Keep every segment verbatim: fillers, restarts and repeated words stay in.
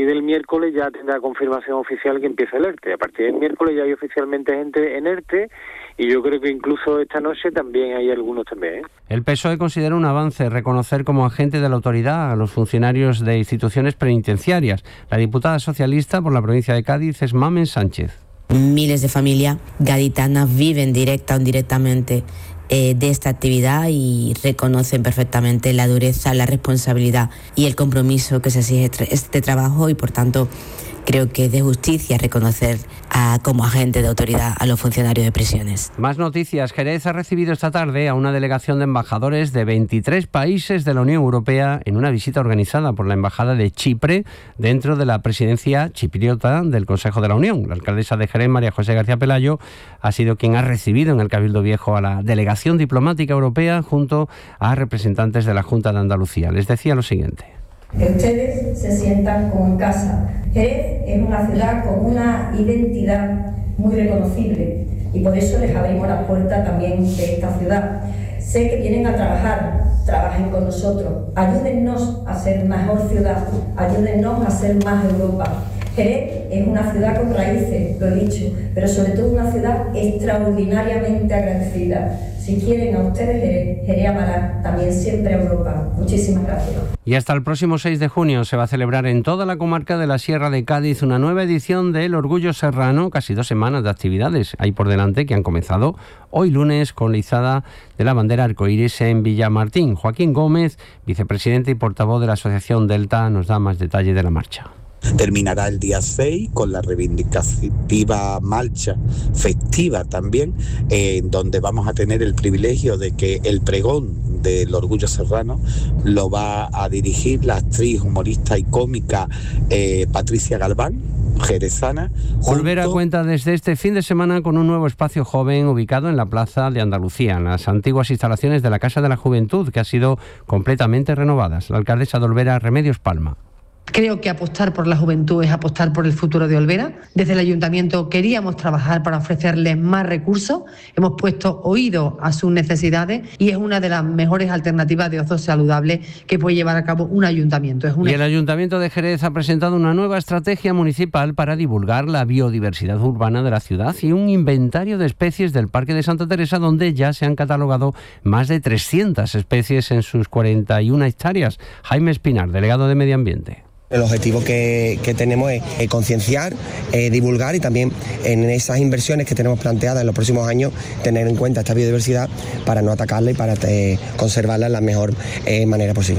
partir del miércoles ya tendrá confirmación oficial que empieza el ERTE. A partir del miércoles ya hay oficialmente gente en ERTE y yo creo que incluso esta noche también hay algunos también, ¿eh? El P S O E considera un avance reconocer como agente de la autoridad a los funcionarios de instituciones penitenciarias. La diputada socialista por la provincia de Cádiz es Mamen Sánchez. Miles de familias gaditanas viven directa o indirectamente eh, de esta actividad y reconocen perfectamente la dureza, la responsabilidad y el compromiso que se exige este trabajo, y por tanto creo que es de justicia reconocer a, como agente de autoridad a los funcionarios de prisiones. Más noticias. Jerez ha recibido esta tarde a una delegación de embajadores de veintitrés países de la Unión Europea en una visita organizada por la Embajada de Chipre dentro de la presidencia chipriota del Consejo de la Unión. La alcaldesa de Jerez, María José García Pelayo, ha sido quien ha recibido en el Cabildo Viejo a la delegación diplomática europea junto a representantes de la Junta de Andalucía. Les decía lo siguiente. Que ustedes se sientan como en casa. Jerez es una ciudad con una identidad muy reconocible y por eso les abrimos las puertas también de esta ciudad. Sé que vienen a trabajar, trabajen con nosotros, ayúdennos a ser mejor ciudad, ayúdennos a ser más Europa. Jerez es una ciudad con raíces, lo he dicho, pero sobre todo una ciudad extraordinariamente agradecida. Si quieren a ustedes, Jerez, Jerez amará también siempre a Europa. Muchísimas gracias. Y hasta el próximo seis de junio se va a celebrar en toda la comarca de la Sierra de Cádiz una nueva edición del Orgullo Serrano, casi dos semanas de actividades hay por delante que han comenzado hoy lunes con la izada de la bandera arcoíris en Villamartín. Joaquín Gómez, vicepresidente y portavoz de la Asociación Delta, nos da más detalle de la marcha. Terminará el día seis con la reivindicativa marcha festiva también, eh, donde vamos a tener el privilegio de que el pregón del Orgullo Serrano lo va a dirigir la actriz, humorista y cómica eh, Patricia Galván, jerezana. Olvera cuenta desde este fin de semana con un nuevo espacio joven ubicado en la Plaza de Andalucía, en las antiguas instalaciones de la Casa de la Juventud, que ha sido completamente renovadas. La alcaldesa de Olvera, Remedios Palma. Creo que apostar por la juventud es apostar por el futuro de Olvera. Desde el Ayuntamiento queríamos trabajar para ofrecerles más recursos. Hemos puesto oído a sus necesidades y es una de las mejores alternativas de ocio saludable que puede llevar a cabo un ayuntamiento. Es una... Y el Ayuntamiento de Jerez ha presentado una nueva estrategia municipal para divulgar la biodiversidad urbana de la ciudad y un inventario de especies del Parque de Santa Teresa, donde ya se han catalogado más de trescientas especies en sus cuarenta y una hectáreas. Jaime Espinar, delegado de Medio Ambiente. El objetivo que, que tenemos es eh, concienciar, eh, divulgar y también en esas inversiones que tenemos planteadas en los próximos años tener en cuenta esta biodiversidad para no atacarla y para eh, conservarla de la mejor eh, manera posible.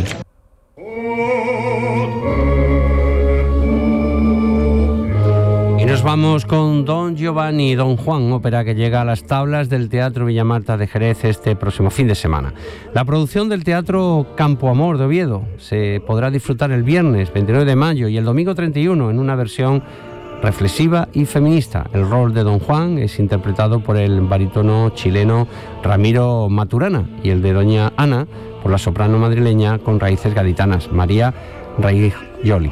Nos vamos con Don Giovanni y Don Juan, ópera que llega a las tablas del Teatro Villamarta de Jerez este próximo fin de semana. La producción del Teatro Campo Amor de Oviedo se podrá disfrutar el viernes veintinueve de mayo y el domingo treinta y uno en una versión reflexiva y feminista. El rol de Don Juan es interpretado por el barítono chileno Ramiro Maturana y el de Doña Ana por la soprano madrileña con raíces gaditanas María Raigioli.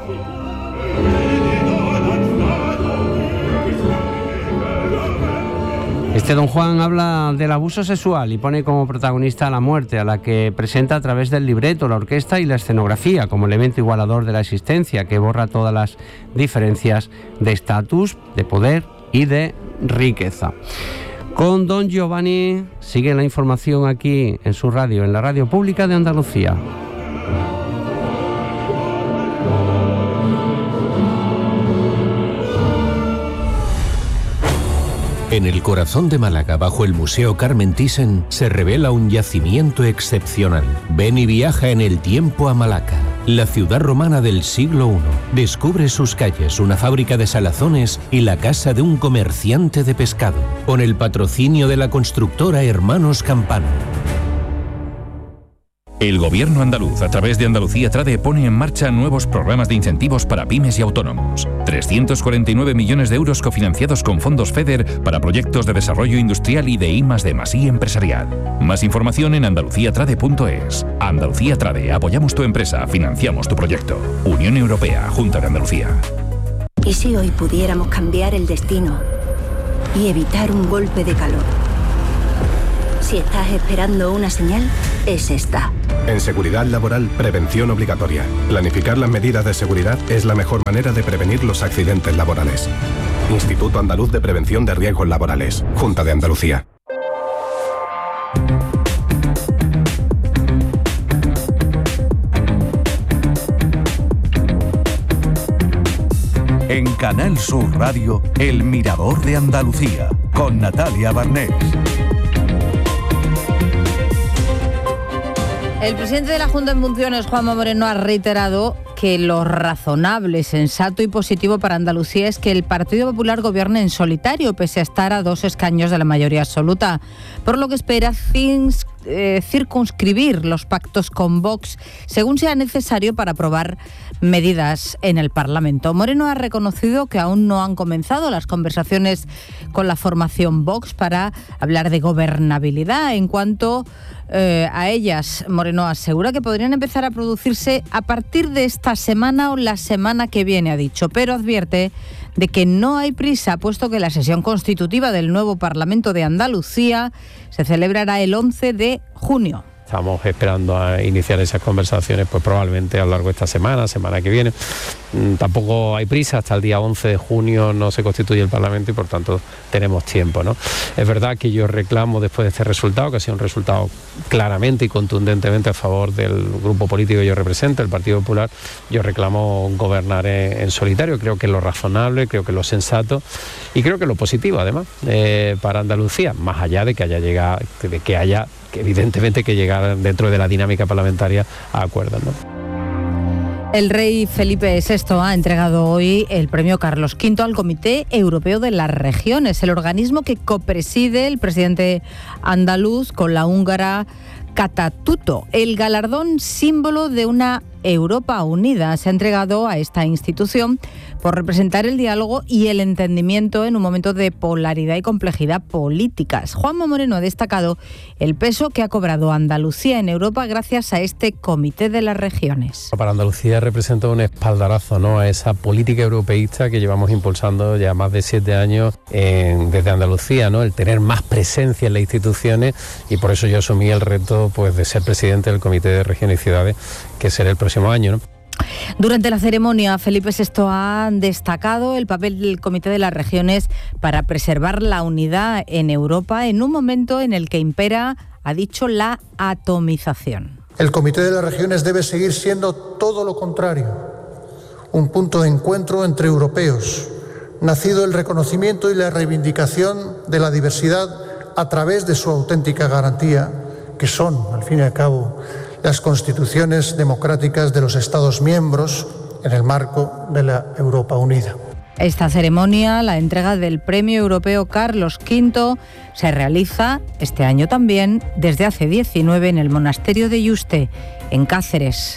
Este Don Juan habla del abuso sexual y pone como protagonista a la muerte, a la que presenta a través del libreto, la orquesta y la escenografía como elemento igualador de la existencia, que borra todas las diferencias de estatus, de poder y de riqueza. Con Don Giovanni sigue la información aquí en su radio, en la Radio Pública de Andalucía. En el corazón de Málaga, bajo el Museo Carmen Thyssen, se revela un yacimiento excepcional. Ven y viaja en el tiempo a Malaca, la ciudad romana del siglo primero. Descubre sus calles, una fábrica de salazones y la casa de un comerciante de pescado, con el patrocinio de la constructora Hermanos Campano. El Gobierno andaluz, a través de Andalucía Trade, pone en marcha nuevos programas de incentivos para pymes y autónomos. trescientos cuarenta y nueve millones de euros cofinanciados con fondos FEDER para proyectos de desarrollo industrial y de I más D más I empresarial. Más información en andalucía trade punto es. Andalucía Trade, apoyamos tu empresa, financiamos tu proyecto. Unión Europea, Junta de Andalucía. ¿Y si hoy pudiéramos cambiar el destino y evitar un golpe de calor? Si estás esperando una señal, es esta. En seguridad laboral, prevención obligatoria. Planificar las medidas de seguridad es la mejor manera de prevenir los accidentes laborales. Instituto Andaluz de Prevención de Riesgos Laborales. Junta de Andalucía. En Canal Sur Radio, El Mirador de Andalucía, con Natalia Barnés. El presidente de la Junta en funciones, Juanma Moreno, ha reiterado que lo razonable, sensato y positivo para Andalucía es que el Partido Popular gobierne en solitario, pese a estar a dos escaños de la mayoría absoluta, por lo que espera cins, eh, circunscribir los pactos con Vox según sea necesario para aprobar medidas en el Parlamento. Moreno ha reconocido que aún no han comenzado las conversaciones con la formación Vox para hablar de gobernabilidad. En cuanto eh, a ellas, Moreno asegura que podrían empezar a producirse a partir de esta semana o la semana que viene, ha dicho, pero advierte de que no hay prisa, puesto que la sesión constitutiva del nuevo Parlamento de Andalucía se celebrará el once de junio. Estamos esperando a iniciar esas conversaciones, pues probablemente a lo largo de esta semana, semana que viene. Mm, tampoco hay prisa, hasta el día once de junio no se constituye el Parlamento y por tanto tenemos tiempo, ¿no? Es verdad que yo reclamo después de este resultado, que ha sido un resultado claramente y contundentemente a favor del grupo político que yo represento, el Partido Popular, yo reclamo gobernar en, en solitario. Creo que es lo razonable, creo que es lo sensato y creo que es lo positivo además eh, para Andalucía, más allá de que haya llegado, de que haya que evidentemente que llegar dentro de la dinámica parlamentaria a acuerdos, ¿no? El rey Felipe sexto ha entregado hoy el premio Carlos quinto al Comité Europeo de las Regiones, el organismo que copreside el presidente andaluz con la húngara Kata Tutto. El galardón, símbolo de una Europa unida, se ha entregado a esta institución por representar el diálogo y el entendimiento en un momento de polaridad y complejidad políticas. Juanma Moreno ha destacado el peso que ha cobrado Andalucía en Europa gracias a este Comité de las Regiones. Para Andalucía representa un espaldarazo, ¿no?, a esa política europeísta que llevamos impulsando ya más de siete años en, desde Andalucía, ¿no?, el tener más presencia en las instituciones, y por eso yo asumí el reto, pues, de ser presidente del Comité de Regiones y Ciudades, que será el próximo año, ¿no? Durante la ceremonia, Felipe sexto ha destacado el papel del Comité de las Regiones para preservar la unidad en Europa en un momento en el que impera, ha dicho, la atomización. El Comité de las Regiones debe seguir siendo todo lo contrario, un punto de encuentro entre europeos, nacido el reconocimiento y la reivindicación de la diversidad a través de su auténtica garantía, que son, al fin y al cabo, las constituciones democráticas de los Estados miembros en el marco de la Europa unida. Esta ceremonia, la entrega del Premio Europeo Carlos quinto, se realiza este año también, desde hace diecinueve, en el monasterio de Yuste, en Cáceres.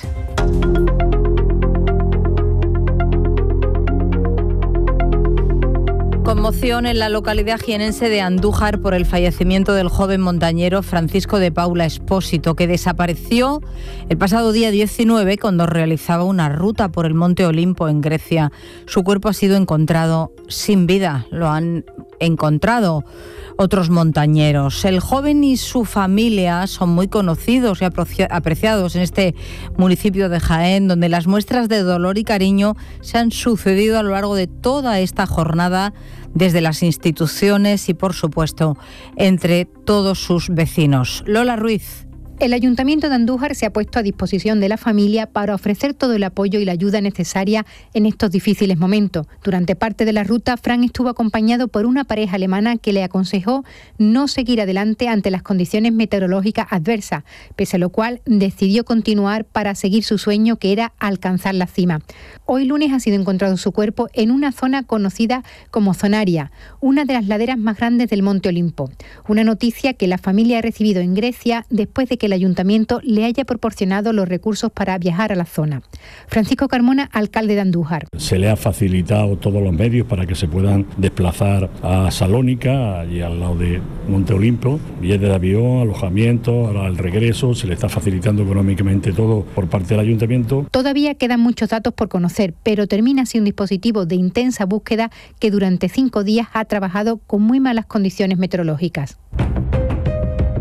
Conmoción en la localidad jienense de Andújar por el fallecimiento del joven montañero Francisco de Paula Espósito, que desapareció el pasado día diecinueve cuando realizaba una ruta por el Monte Olimpo en Grecia. Su cuerpo ha sido encontrado sin vida, lo han encontrado otros montañeros. El joven y su familia son muy conocidos y apreciados en este municipio de Jaén, donde las muestras de dolor y cariño se han sucedido a lo largo de toda esta jornada, desde las instituciones y, por supuesto, entre todos sus vecinos. Lola Ruiz. El Ayuntamiento de Andújar se ha puesto a disposición de la familia para ofrecer todo el apoyo y la ayuda necesaria en estos difíciles momentos. Durante parte de la ruta, Fran estuvo acompañado por una pareja alemana que le aconsejó no seguir adelante ante las condiciones meteorológicas adversas, pese a lo cual decidió continuar para seguir su sueño, que era alcanzar la cima. Hoy lunes ha sido encontrado su cuerpo en una zona conocida como Zonaria, una de las laderas más grandes del Monte Olimpo. Una noticia que la familia ha recibido en Grecia después de que el Ayuntamiento le haya proporcionado los recursos para viajar a la zona. Francisco Carmona, alcalde de Andújar. Se le ha facilitado todos los medios para que se puedan desplazar a Salónica, allí al lado de Monte Olimpo, billetes de avión, alojamiento, ahora el regreso, se le está facilitando económicamente todo por parte del Ayuntamiento. Todavía quedan muchos datos por conocer, pero termina así un dispositivo de intensa búsqueda que durante cinco días ha trabajado con muy malas condiciones meteorológicas.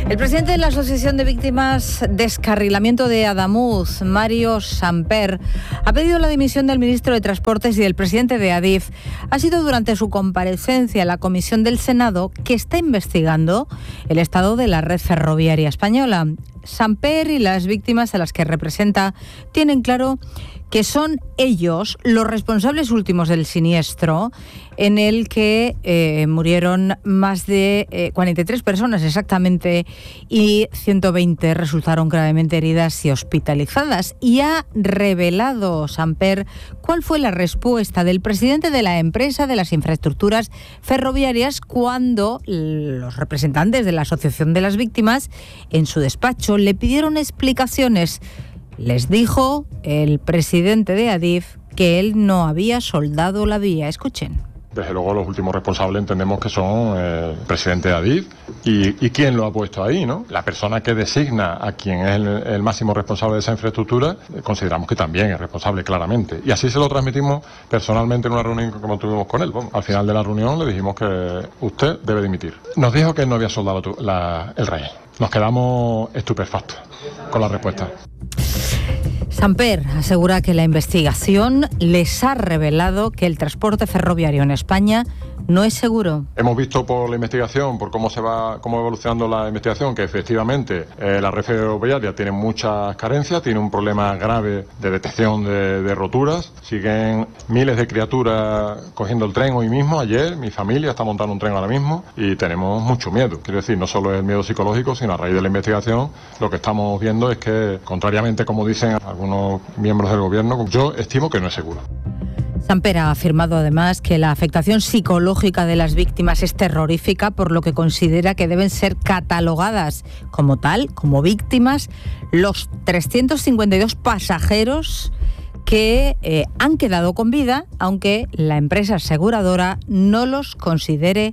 El presidente de la Asociación de Víctimas Descarrilamiento de Adamuz, Mario Samper, ha pedido la dimisión del ministro de Transportes y del presidente de Adif. Ha sido durante su comparecencia en la comisión del Senado que está investigando el estado de la red ferroviaria española. Samper y las víctimas a las que representa tienen claro que son ellos los responsables últimos del siniestro en el que eh, murieron más de eh, cuarenta y tres personas exactamente y ciento veinte resultaron gravemente heridas y hospitalizadas. Y ha revelado Samper cuál fue la respuesta del presidente de la empresa de las infraestructuras ferroviarias cuando los representantes de la Asociación de las Víctimas en su despacho le pidieron explicaciones. Les dijo el presidente de Adif que él no había soldado la vía. Escuchen. Desde luego los últimos responsables entendemos que son el presidente de Adif y, y quién lo ha puesto ahí, ¿no? La persona que designa a quien es el, el máximo responsable de esa infraestructura, eh, consideramos que también es responsable claramente. Y así se lo transmitimos personalmente en una reunión como tuvimos con él. Bueno, al final de la reunión le dijimos que usted debe dimitir. Nos dijo que él no había soldado tu, la, el rey. Nos quedamos estupefactos con la respuesta. Samper asegura que la investigación les ha revelado que el transporte ferroviario en España no es seguro. Hemos visto por la investigación, por cómo se va, cómo va evolucionando la investigación, que efectivamente eh, la red ferroviaria tiene muchas carencias, tiene un problema grave de detección de, de roturas. Siguen miles de criaturas cogiendo el tren hoy mismo. Ayer mi familia está montando un tren ahora mismo y tenemos mucho miedo. Quiero decir, no solo es el miedo psicológico, sino a raíz de la investigación lo que estamos viendo es que, contrariamente como dicen algunos miembros del gobierno, yo estimo que no es seguro. Samper ha afirmado además que la afectación psicológica de las víctimas es terrorífica, por lo que considera que deben ser catalogadas como tal, como víctimas, los trescientos cincuenta y dos pasajeros que eh, han quedado con vida, aunque la empresa aseguradora no los considere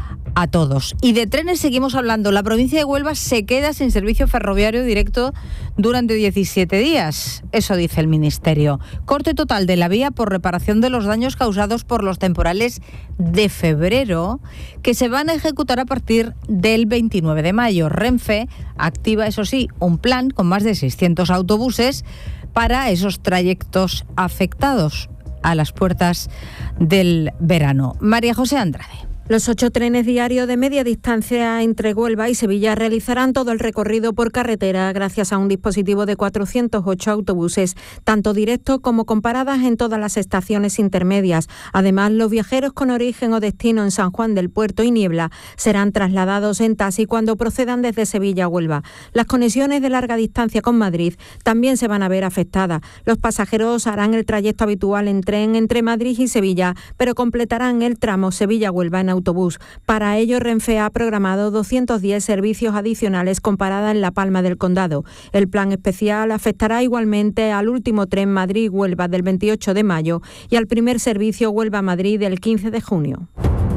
a todos. Y de trenes seguimos hablando. La provincia de Huelva se queda sin servicio ferroviario directo durante diecisiete días. Eso dice el Ministerio. Corte total de la vía por reparación de los daños causados por los temporales de febrero, que se van a ejecutar a partir del veintinueve de mayo. Renfe activa, eso sí, un plan con más de seiscientos autobuses para esos trayectos afectados a las puertas del verano. María José Andrade. Los ocho trenes diarios de media distancia entre Huelva y Sevilla realizarán todo el recorrido por carretera gracias a un dispositivo de cuatrocientos ocho autobuses, tanto directos como con paradas en todas las estaciones intermedias. Además, los viajeros con origen o destino en San Juan del Puerto y Niebla serán trasladados en taxi cuando procedan desde Sevilla a Huelva. Las conexiones de larga distancia con Madrid también se van a ver afectadas. Los pasajeros harán el trayecto habitual en tren entre Madrid y Sevilla, pero completarán el tramo Sevilla-Huelva en autobús. Para ello, Renfe ha programado doscientos diez servicios adicionales con parada en La Palma del Condado. El plan especial afectará igualmente al último tren Madrid-Huelva del veintiocho de mayo y al primer servicio Huelva-Madrid del quince de junio.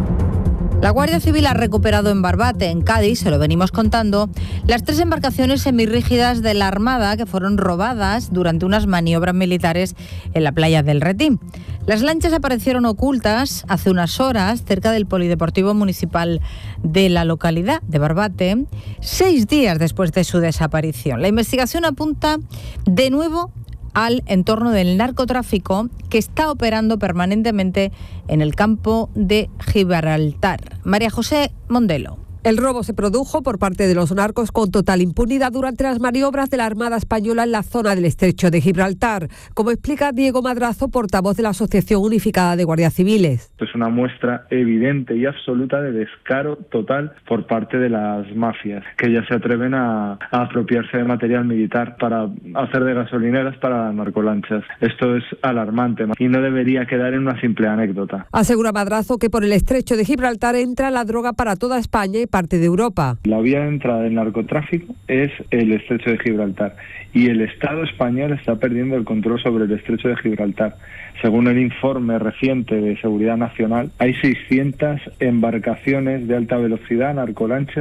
La Guardia Civil ha recuperado en Barbate, en Cádiz, se lo venimos contando, las tres embarcaciones semirrígidas de la Armada que fueron robadas durante unas maniobras militares en la playa del Retí. Las lanchas aparecieron ocultas hace unas horas cerca del polideportivo municipal de la localidad de Barbate, seis días después de su desaparición. La investigación apunta de nuevo al entorno del narcotráfico que está operando permanentemente en el campo de Gibraltar. María José Mondelo. El robo se produjo por parte de los narcos con total impunidad durante las maniobras de la Armada Española en la zona del Estrecho de Gibraltar, como explica Diego Madrazo, portavoz de la Asociación Unificada de Guardias Civiles. Es una muestra evidente y absoluta de descaro total por parte de las mafias, que ya se atreven a, a apropiarse de material militar para hacer de gasolineras para las narcolanchas. Esto es alarmante y no debería quedar en una simple anécdota. Asegura Madrazo que por el Estrecho de Gibraltar entra la droga para toda España y parte de Europa. La vía de entrada del narcotráfico es el Estrecho de Gibraltar y el Estado español está perdiendo el control sobre el Estrecho de Gibraltar. Según el informe reciente de Seguridad Nacional, hay seiscientas embarcaciones de alta velocidad, narcolanchas,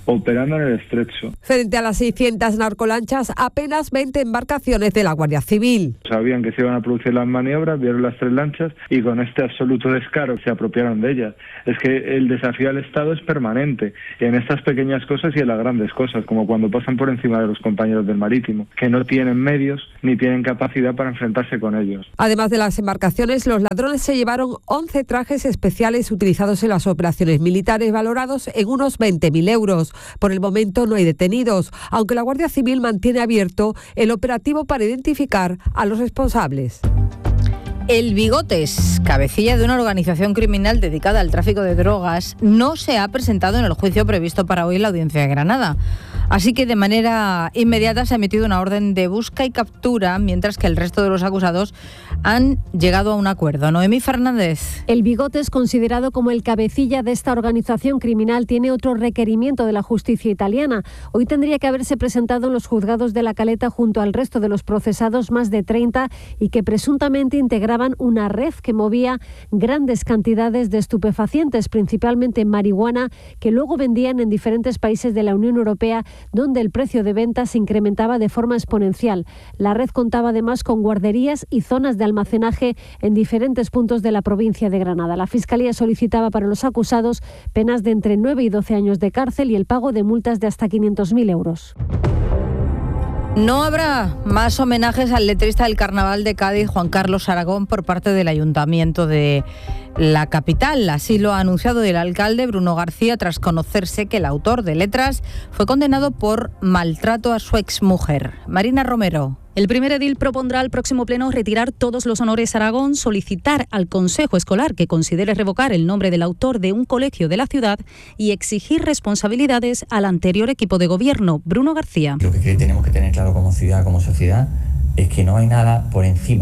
operando en el estrecho. Frente a las seiscientas narcolanchas, apenas veinte embarcaciones de la Guardia Civil. Sabían que se iban a producir las maniobras, vieron las tres lanchas y con este absoluto descaro se apropiaron de ellas. Es que el desafío al Estado es permanente, en estas pequeñas cosas y en las grandes cosas, como cuando pasan por encima de los compañeros del marítimo, que no tienen medios ni tienen capacidad para enfrentarse con ellos. Además de las embarcaciones, los ladrones se llevaron once trajes especiales utilizados en las operaciones militares, valorados en unos veinte mil euros. Por el momento no hay detenidos, aunque la Guardia Civil mantiene abierto el operativo para identificar a los responsables. El Bigotes, cabecilla de una organización criminal dedicada al tráfico de drogas, no se ha presentado en el juicio previsto para hoy en la Audiencia de Granada. Así que de manera inmediata se ha emitido una orden de busca y captura, mientras que el resto de los acusados han llegado a un acuerdo. Noemí Fernández. El Bigotes, considerado como el cabecilla de esta organización criminal, tiene otro requerimiento de la justicia italiana. Hoy tendría que haberse presentado en los juzgados de La Caleta junto al resto de los procesados, más de treinta, y que presuntamente integraban una red que movía grandes cantidades de estupefacientes, principalmente marihuana, que luego vendían en diferentes países de la Unión Europea, donde el precio de venta se incrementaba de forma exponencial. La red contaba además con guarderías y zonas de almacenaje en diferentes puntos de la provincia de Granada. La Fiscalía solicitaba para los acusados penas de entre nueve y doce años de cárcel y el pago de multas de hasta quinientos mil euros. No habrá más homenajes al letrista del Carnaval de Cádiz, Juan Carlos Aragón, por parte del Ayuntamiento de la capital. Así lo ha anunciado el alcalde Bruno García, tras conocerse que el autor de letras fue condenado por maltrato a su exmujer. Marina Romero. El primer edil propondrá al próximo pleno retirar todos los honores a Aragón, solicitar al Consejo Escolar que considere revocar el nombre del autor de un colegio de la ciudad y exigir responsabilidades al anterior equipo de gobierno. Bruno García. Lo que tenemos que tener claro como ciudad, como sociedad, es que no hay nada por encima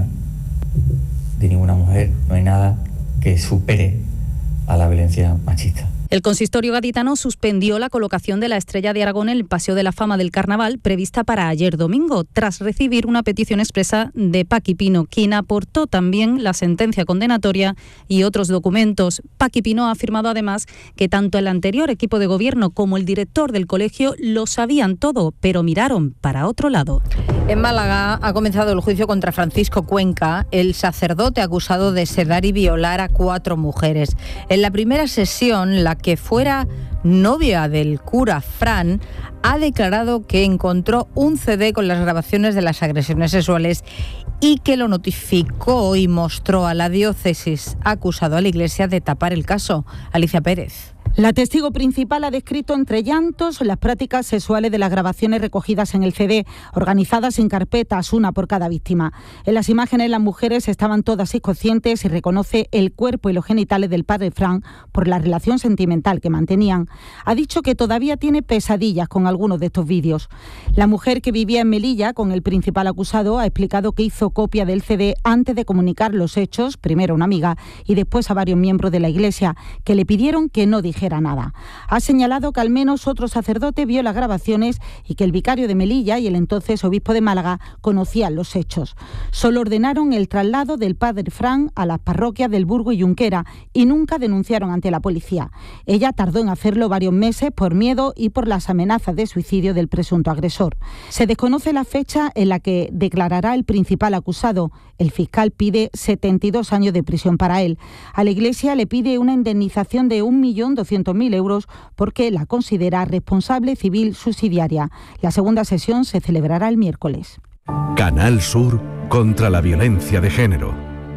de ninguna mujer, no hay nada que supere a la violencia machista. El consistorio gaditano suspendió la colocación de la Estrella de Aragón en el Paseo de la Fama del Carnaval, prevista para ayer domingo, tras recibir una petición expresa de Paqui Pino, quien aportó también la sentencia condenatoria y otros documentos. Paqui Pino ha afirmado además que tanto el anterior equipo de gobierno como el director del colegio lo sabían todo, pero miraron para otro lado. En Málaga ha comenzado el juicio contra Francisco Cuenca, el sacerdote acusado de sedar y violar a cuatro mujeres. En la primera sesión, la que fuera novia del cura Fran ha declarado que encontró un C D con las grabaciones de las agresiones sexuales y que lo notificó y mostró a la diócesis. Ha acusado a la Iglesia de tapar el caso. Alicia Pérez. La testigo principal ha descrito entre llantos las prácticas sexuales de las grabaciones recogidas en el C D, organizadas en carpetas, una por cada víctima. En las imágenes las mujeres estaban todas inconscientes y reconoce el cuerpo y los genitales del padre Fran por la relación sentimental que mantenían. Ha dicho que todavía tiene pesadillas con algunos de estos vídeos. La mujer que vivía en Melilla con el principal acusado ha explicado que hizo copia del C D antes de comunicar los hechos, primero a una amiga y después a varios miembros de la Iglesia, que le pidieron que no dijera nada. Ha señalado que al menos otro sacerdote vio las grabaciones y que el vicario de Melilla y el entonces obispo de Málaga conocían los hechos. Solo ordenaron el traslado del padre Fran a las parroquias del Burgo y Junquera y nunca denunciaron ante la policía. Ella tardó en hacerlo varios meses por miedo y por las amenazas de suicidio del presunto agresor. Se desconoce la fecha en la que declarará el principal acusado. El fiscal pide setenta y dos años de prisión para él. A la Iglesia le pide una indemnización de un millón doscientos mil euros porque la considera responsable civil subsidiaria. La segunda sesión se celebrará el miércoles. Canal Sur contra la violencia de género.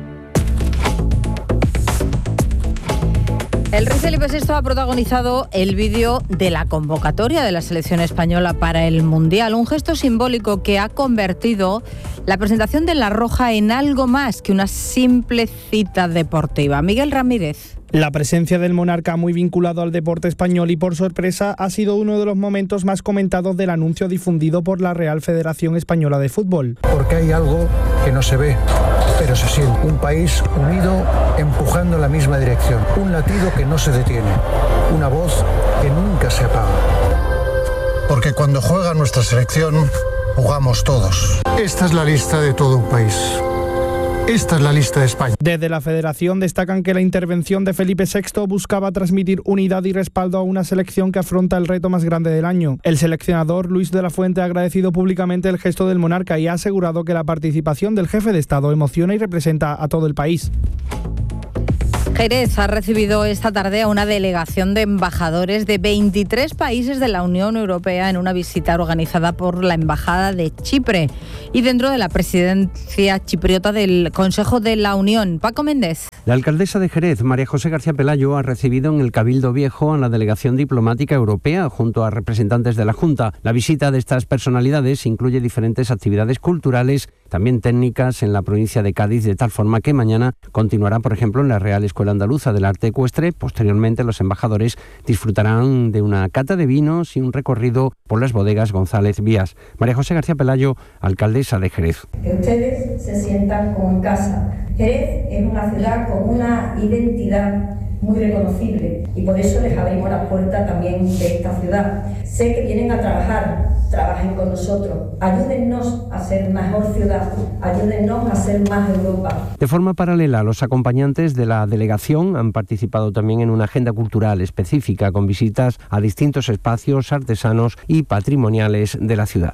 El rey Felipe sexto ha protagonizado el vídeo de la convocatoria de la selección española para el Mundial, un gesto simbólico que ha convertido la presentación de La Roja en algo más que una simple cita deportiva. Miguel Ramírez. La presencia del monarca, muy vinculado al deporte español y por sorpresa, ha sido uno de los momentos más comentados del anuncio difundido por la Real Federación Española de Fútbol. Porque hay algo que no se ve, pero se siente. Un país unido empujando en la misma dirección. Un latido que no se detiene. Una voz que nunca se apaga. Porque cuando juega nuestra selección, jugamos todos. Esta es la lista de todo un país. Esta es la lista de España. Desde la Federación destacan que la intervención de Felipe sexto buscaba transmitir unidad y respaldo a una selección que afronta el reto más grande del año. El seleccionador Luis de la Fuente ha agradecido públicamente el gesto del monarca y ha asegurado que la participación del jefe de Estado emociona y representa a todo el país. Jerez ha recibido esta tarde a una delegación de embajadores de veintitrés países de la Unión Europea en una visita organizada por la Embajada de Chipre y dentro de la presidencia chipriota del Consejo de la Unión. Paco Méndez. La alcaldesa de Jerez, María José García Pelayo, ha recibido en el Cabildo Viejo a la delegación diplomática europea junto a representantes de la Junta. La visita de estas personalidades incluye diferentes actividades culturales, también técnicas en la provincia de Cádiz, de tal forma que mañana continuará, por ejemplo, en la Real Escuela Andaluza del Arte Ecuestre. Posteriormente, los embajadores disfrutarán de una cata de vinos y un recorrido por las bodegas González Vías. María José García Pelayo, alcaldesa de Jerez. Que ustedes se sientan como en casa. Jerez es una ciudad con una identidad muy reconocible y por eso les abrimos las puertas también de esta ciudad. Sé que vienen a trabajar, trabajen con nosotros, ayúdennos a ser mejor ciudad, ayúdennos a ser más Europa. De forma paralela, los acompañantes de la delegación han participado también en una agenda cultural específica con visitas a distintos espacios artesanos y patrimoniales de la ciudad.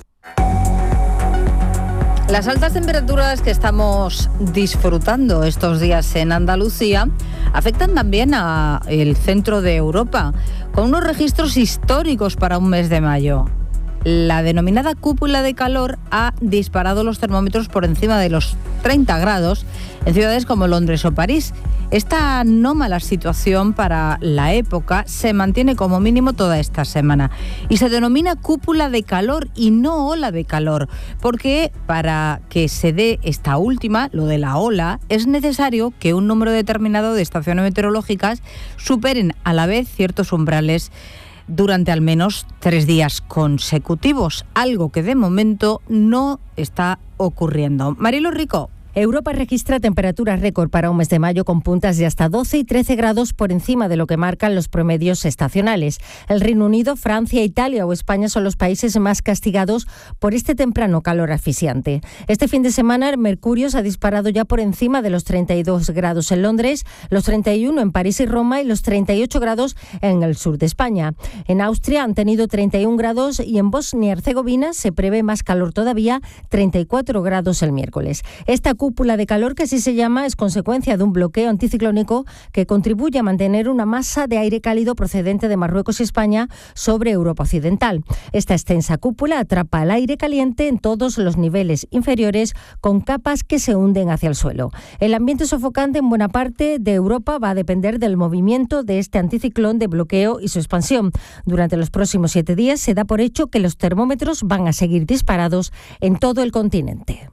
Las altas temperaturas que estamos disfrutando estos días en Andalucía afectan también al centro de Europa, con unos registros históricos para un mes de mayo. La denominada cúpula de calor ha disparado los termómetros por encima de los treinta grados en ciudades como Londres o París. Esta anómala situación para la época se mantiene como mínimo toda esta semana y se denomina cúpula de calor y no ola de calor, porque para que se dé esta última, lo de la ola, es necesario que un número determinado de estaciones meteorológicas superen a la vez ciertos umbrales durante al menos tres días consecutivos, algo que de momento no está ocurriendo. Marilo Rico. Europa registra temperaturas récord para un mes de mayo con puntas de hasta doce y trece grados por encima de lo que marcan los promedios estacionales. El Reino Unido, Francia, Italia o España son los países más castigados por este temprano calor asfixiante. Este fin de semana el mercurio se ha disparado ya por encima de los treinta y dos grados en Londres, los treinta y uno en París y Roma y los treinta y ocho grados en el sur de España. En Austria han tenido treinta y un grados y en Bosnia y Herzegovina se prevé más calor todavía, treinta y cuatro grados el miércoles. Esta cúpula de calor, que así se llama, es consecuencia de un bloqueo anticiclónico que contribuye a mantener una masa de aire cálido procedente de Marruecos y España sobre Europa Occidental. Esta extensa cúpula atrapa el aire caliente en todos los niveles inferiores con capas que se hunden hacia el suelo. El ambiente sofocante en buena parte de Europa va a depender del movimiento de este anticiclón de bloqueo y su expansión. Durante los próximos siete días se da por hecho que los termómetros van a seguir disparados en todo el continente.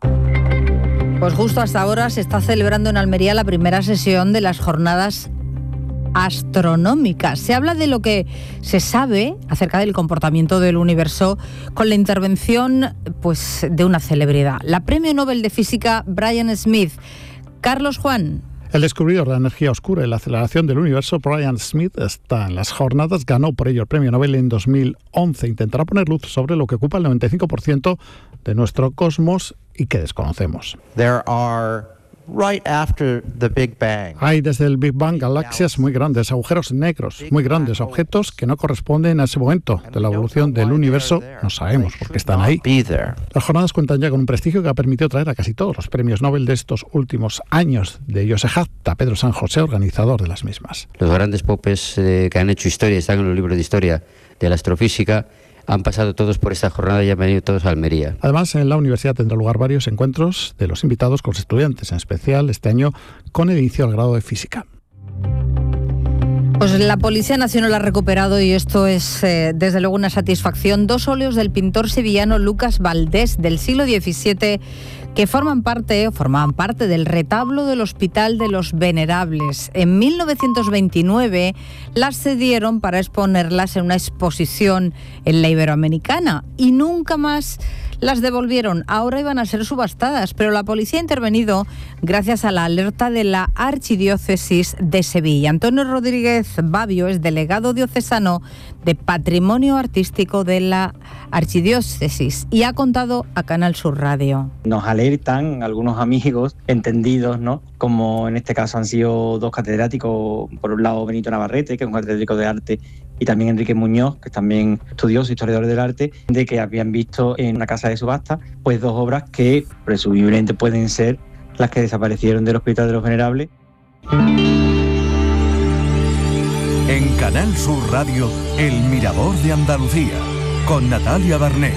Pues justo hasta ahora se está celebrando en Almería la primera sesión de las jornadas astronómicas. Se habla de lo que se sabe acerca del comportamiento del universo con la intervención pues, de una celebridad, la Premio Nobel de Física Brian Smith. Carlos Juan. El descubridor de la energía oscura y la aceleración del universo, Brian Smith, está en las jornadas, ganó por ello el premio Nobel en dos mil once. Intentará poner luz sobre lo que ocupa el noventa y cinco por ciento de nuestro cosmos y que desconocemos. There are, right after the Big Bang, Hay desde el Big Bang galaxias muy grandes, agujeros negros muy grandes, objetos que no corresponden a ese momento de la evolución del universo. No sabemos por qué están ahí. Las jornadas cuentan ya con un prestigio que ha permitido traer a casi todos los premios Nobel de estos últimos años. De ellos se jacta Pedro San José, organizador de las mismas. Los grandes popes eh, que han hecho historia, están en los libros de historia de la astrofísica, han pasado todos por esta jornada y han venido todos a Almería. Además, en la universidad tendrá lugar varios encuentros de los invitados con los estudiantes, en especial este año con el inicio al grado de física. Pues la Policía Nacional ha recuperado, y esto es eh, desde luego una satisfacción, dos óleos del pintor sevillano Lucas Valdés del siglo diecisiete que forman parte, o formaban parte del retablo del Hospital de los Venerables. En mil novecientos veintinueve las cedieron para exponerlas en una exposición en la Iberoamericana y nunca más las devolvieron. Ahora iban a ser subastadas, pero la policía ha intervenido gracias a la alerta de la Archidiócesis de Sevilla. Antonio Rodríguez Babio es delegado diocesano de Patrimonio Artístico de la Archidiócesis y ha contado a Canal Sur Radio. Nos alertan algunos amigos entendidos, ¿no? Como en este caso han sido dos catedráticos, por un lado Benito Navarrete, que es un catedrático de arte, y también Enrique Muñoz, que es también estudioso, historiador del arte, de que habían visto en una casa de subasta pues dos obras que presumiblemente pueden ser las que desaparecieron del Hospital de los Venerables. En Canal Sur Radio, El Mirador de Andalucía, con Natalia Barnés.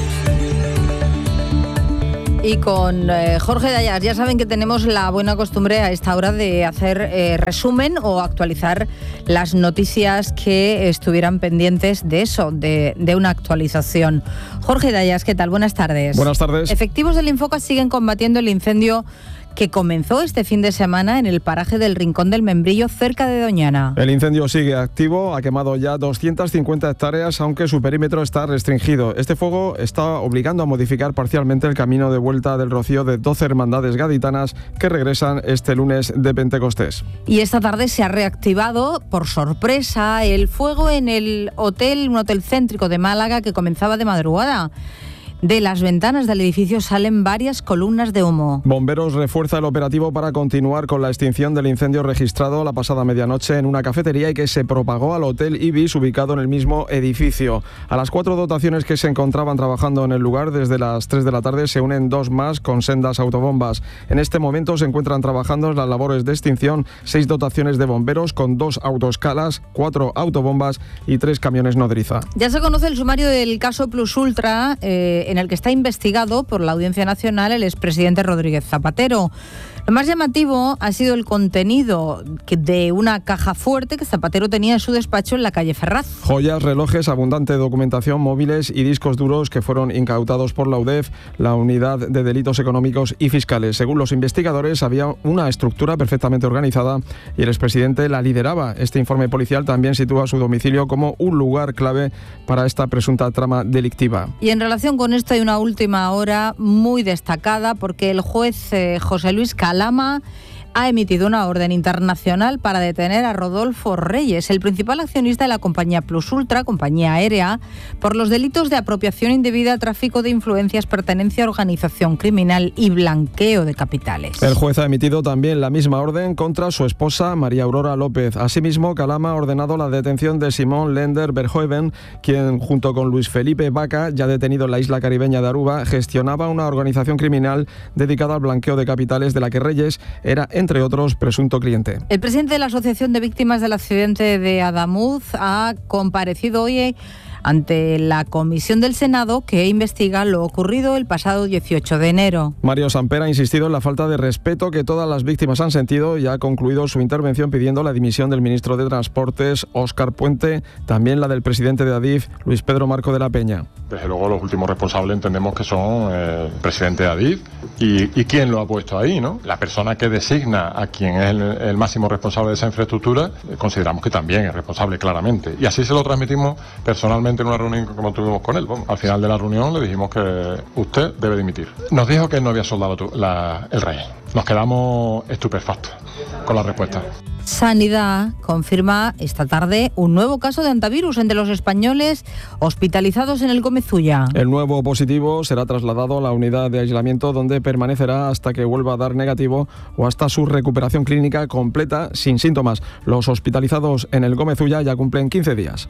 Y con eh, Jorge Dayas. Ya saben que tenemos la buena costumbre a esta hora de hacer eh, resumen o actualizar las noticias que estuvieran pendientes de eso, de, de una actualización. Jorge Dayas, ¿qué tal? Buenas tardes. Buenas tardes. Efectivos del Infoca siguen combatiendo el incendio que comenzó este fin de semana en el paraje del Rincón del Membrillo, cerca de Doñana. El incendio sigue activo, ha quemado ya doscientas cincuenta hectáreas, aunque su perímetro está restringido. Este fuego está obligando a modificar parcialmente el camino de vuelta del Rocío de doce hermandades gaditanas que regresan este lunes de Pentecostés. Y esta tarde se ha reactivado, por sorpresa, el fuego en el hotel, un hotel céntrico de Málaga que comenzaba de madrugada. De las ventanas del edificio salen varias columnas de humo. Bomberos refuerza el operativo para continuar con la extinción del incendio registrado la pasada medianoche en una cafetería y que se propagó al Hotel Ibis, ubicado en el mismo edificio. A las cuatro dotaciones que se encontraban trabajando en el lugar desde las tres de la tarde se unen dos más con sendas autobombas. En este momento se encuentran trabajando en las labores de extinción seis dotaciones de bomberos con dos autoescalas, cuatro autobombas y tres camiones nodriza. Ya se conoce el sumario del caso Plus Ultra, eh, en el que está investigado por la Audiencia Nacional el expresidente Rodríguez Zapatero. Lo más llamativo ha sido el contenido de una caja fuerte que Zapatero tenía en su despacho en la calle Ferraz. Joyas, relojes, abundante documentación, móviles y discos duros que fueron incautados por la U D E F, la Unidad de Delitos Económicos y Fiscales. Según los investigadores, había una estructura perfectamente organizada y el expresidente la lideraba. Este informe policial también sitúa su domicilio como un lugar clave para esta presunta trama delictiva. Y en relación con esto hay una última hora muy destacada porque el juez eh, José Luis Calama Lama ha emitido una orden internacional para detener a Rodolfo Reyes, el principal accionista de la compañía Plus Ultra, compañía aérea, por los delitos de apropiación indebida, tráfico de influencias, pertenencia a organización criminal y blanqueo de capitales. El juez ha emitido también la misma orden contra su esposa María Aurora López. Asimismo, Calama ha ordenado la detención de Simón Lender Verhoeven, quien junto con Luis Felipe Vaca, ya detenido en la isla caribeña de Aruba, gestionaba una organización criminal dedicada al blanqueo de capitales de la que Reyes era, entre otros, presunto cliente. El presidente de la Asociación de Víctimas del Accidente de Adamuz ha comparecido hoy ante la Comisión del Senado que investiga lo ocurrido el pasado dieciocho de enero. Mario Samper ha insistido en la falta de respeto que todas las víctimas han sentido y ha concluido su intervención pidiendo la dimisión del ministro de Transportes, Óscar Puente, también la del presidente de Adif, Luis Pedro Marco de la Peña. Desde luego los últimos responsables entendemos que son eh, el presidente de Adif y, y quién lo ha puesto ahí, ¿no? La persona que designa a quien es el, el máximo responsable de esa infraestructura, eh, consideramos que también es responsable claramente. Y así se lo transmitimos personalmente en una reunión como tuvimos con él. Bueno, al final de la reunión le dijimos que usted debe dimitir. Nos dijo que él no había soldado tu, la, el rey. Nos quedamos estupefactos con la respuesta. Sanidad confirma esta tarde un nuevo caso de hantavirus entre los españoles hospitalizados en el Gómez Ulla. El nuevo positivo será trasladado a la unidad de aislamiento donde permanecerá hasta que vuelva a dar negativo o hasta su recuperación clínica completa sin síntomas. Los hospitalizados en el Gómez Ulla ya cumplen quince días.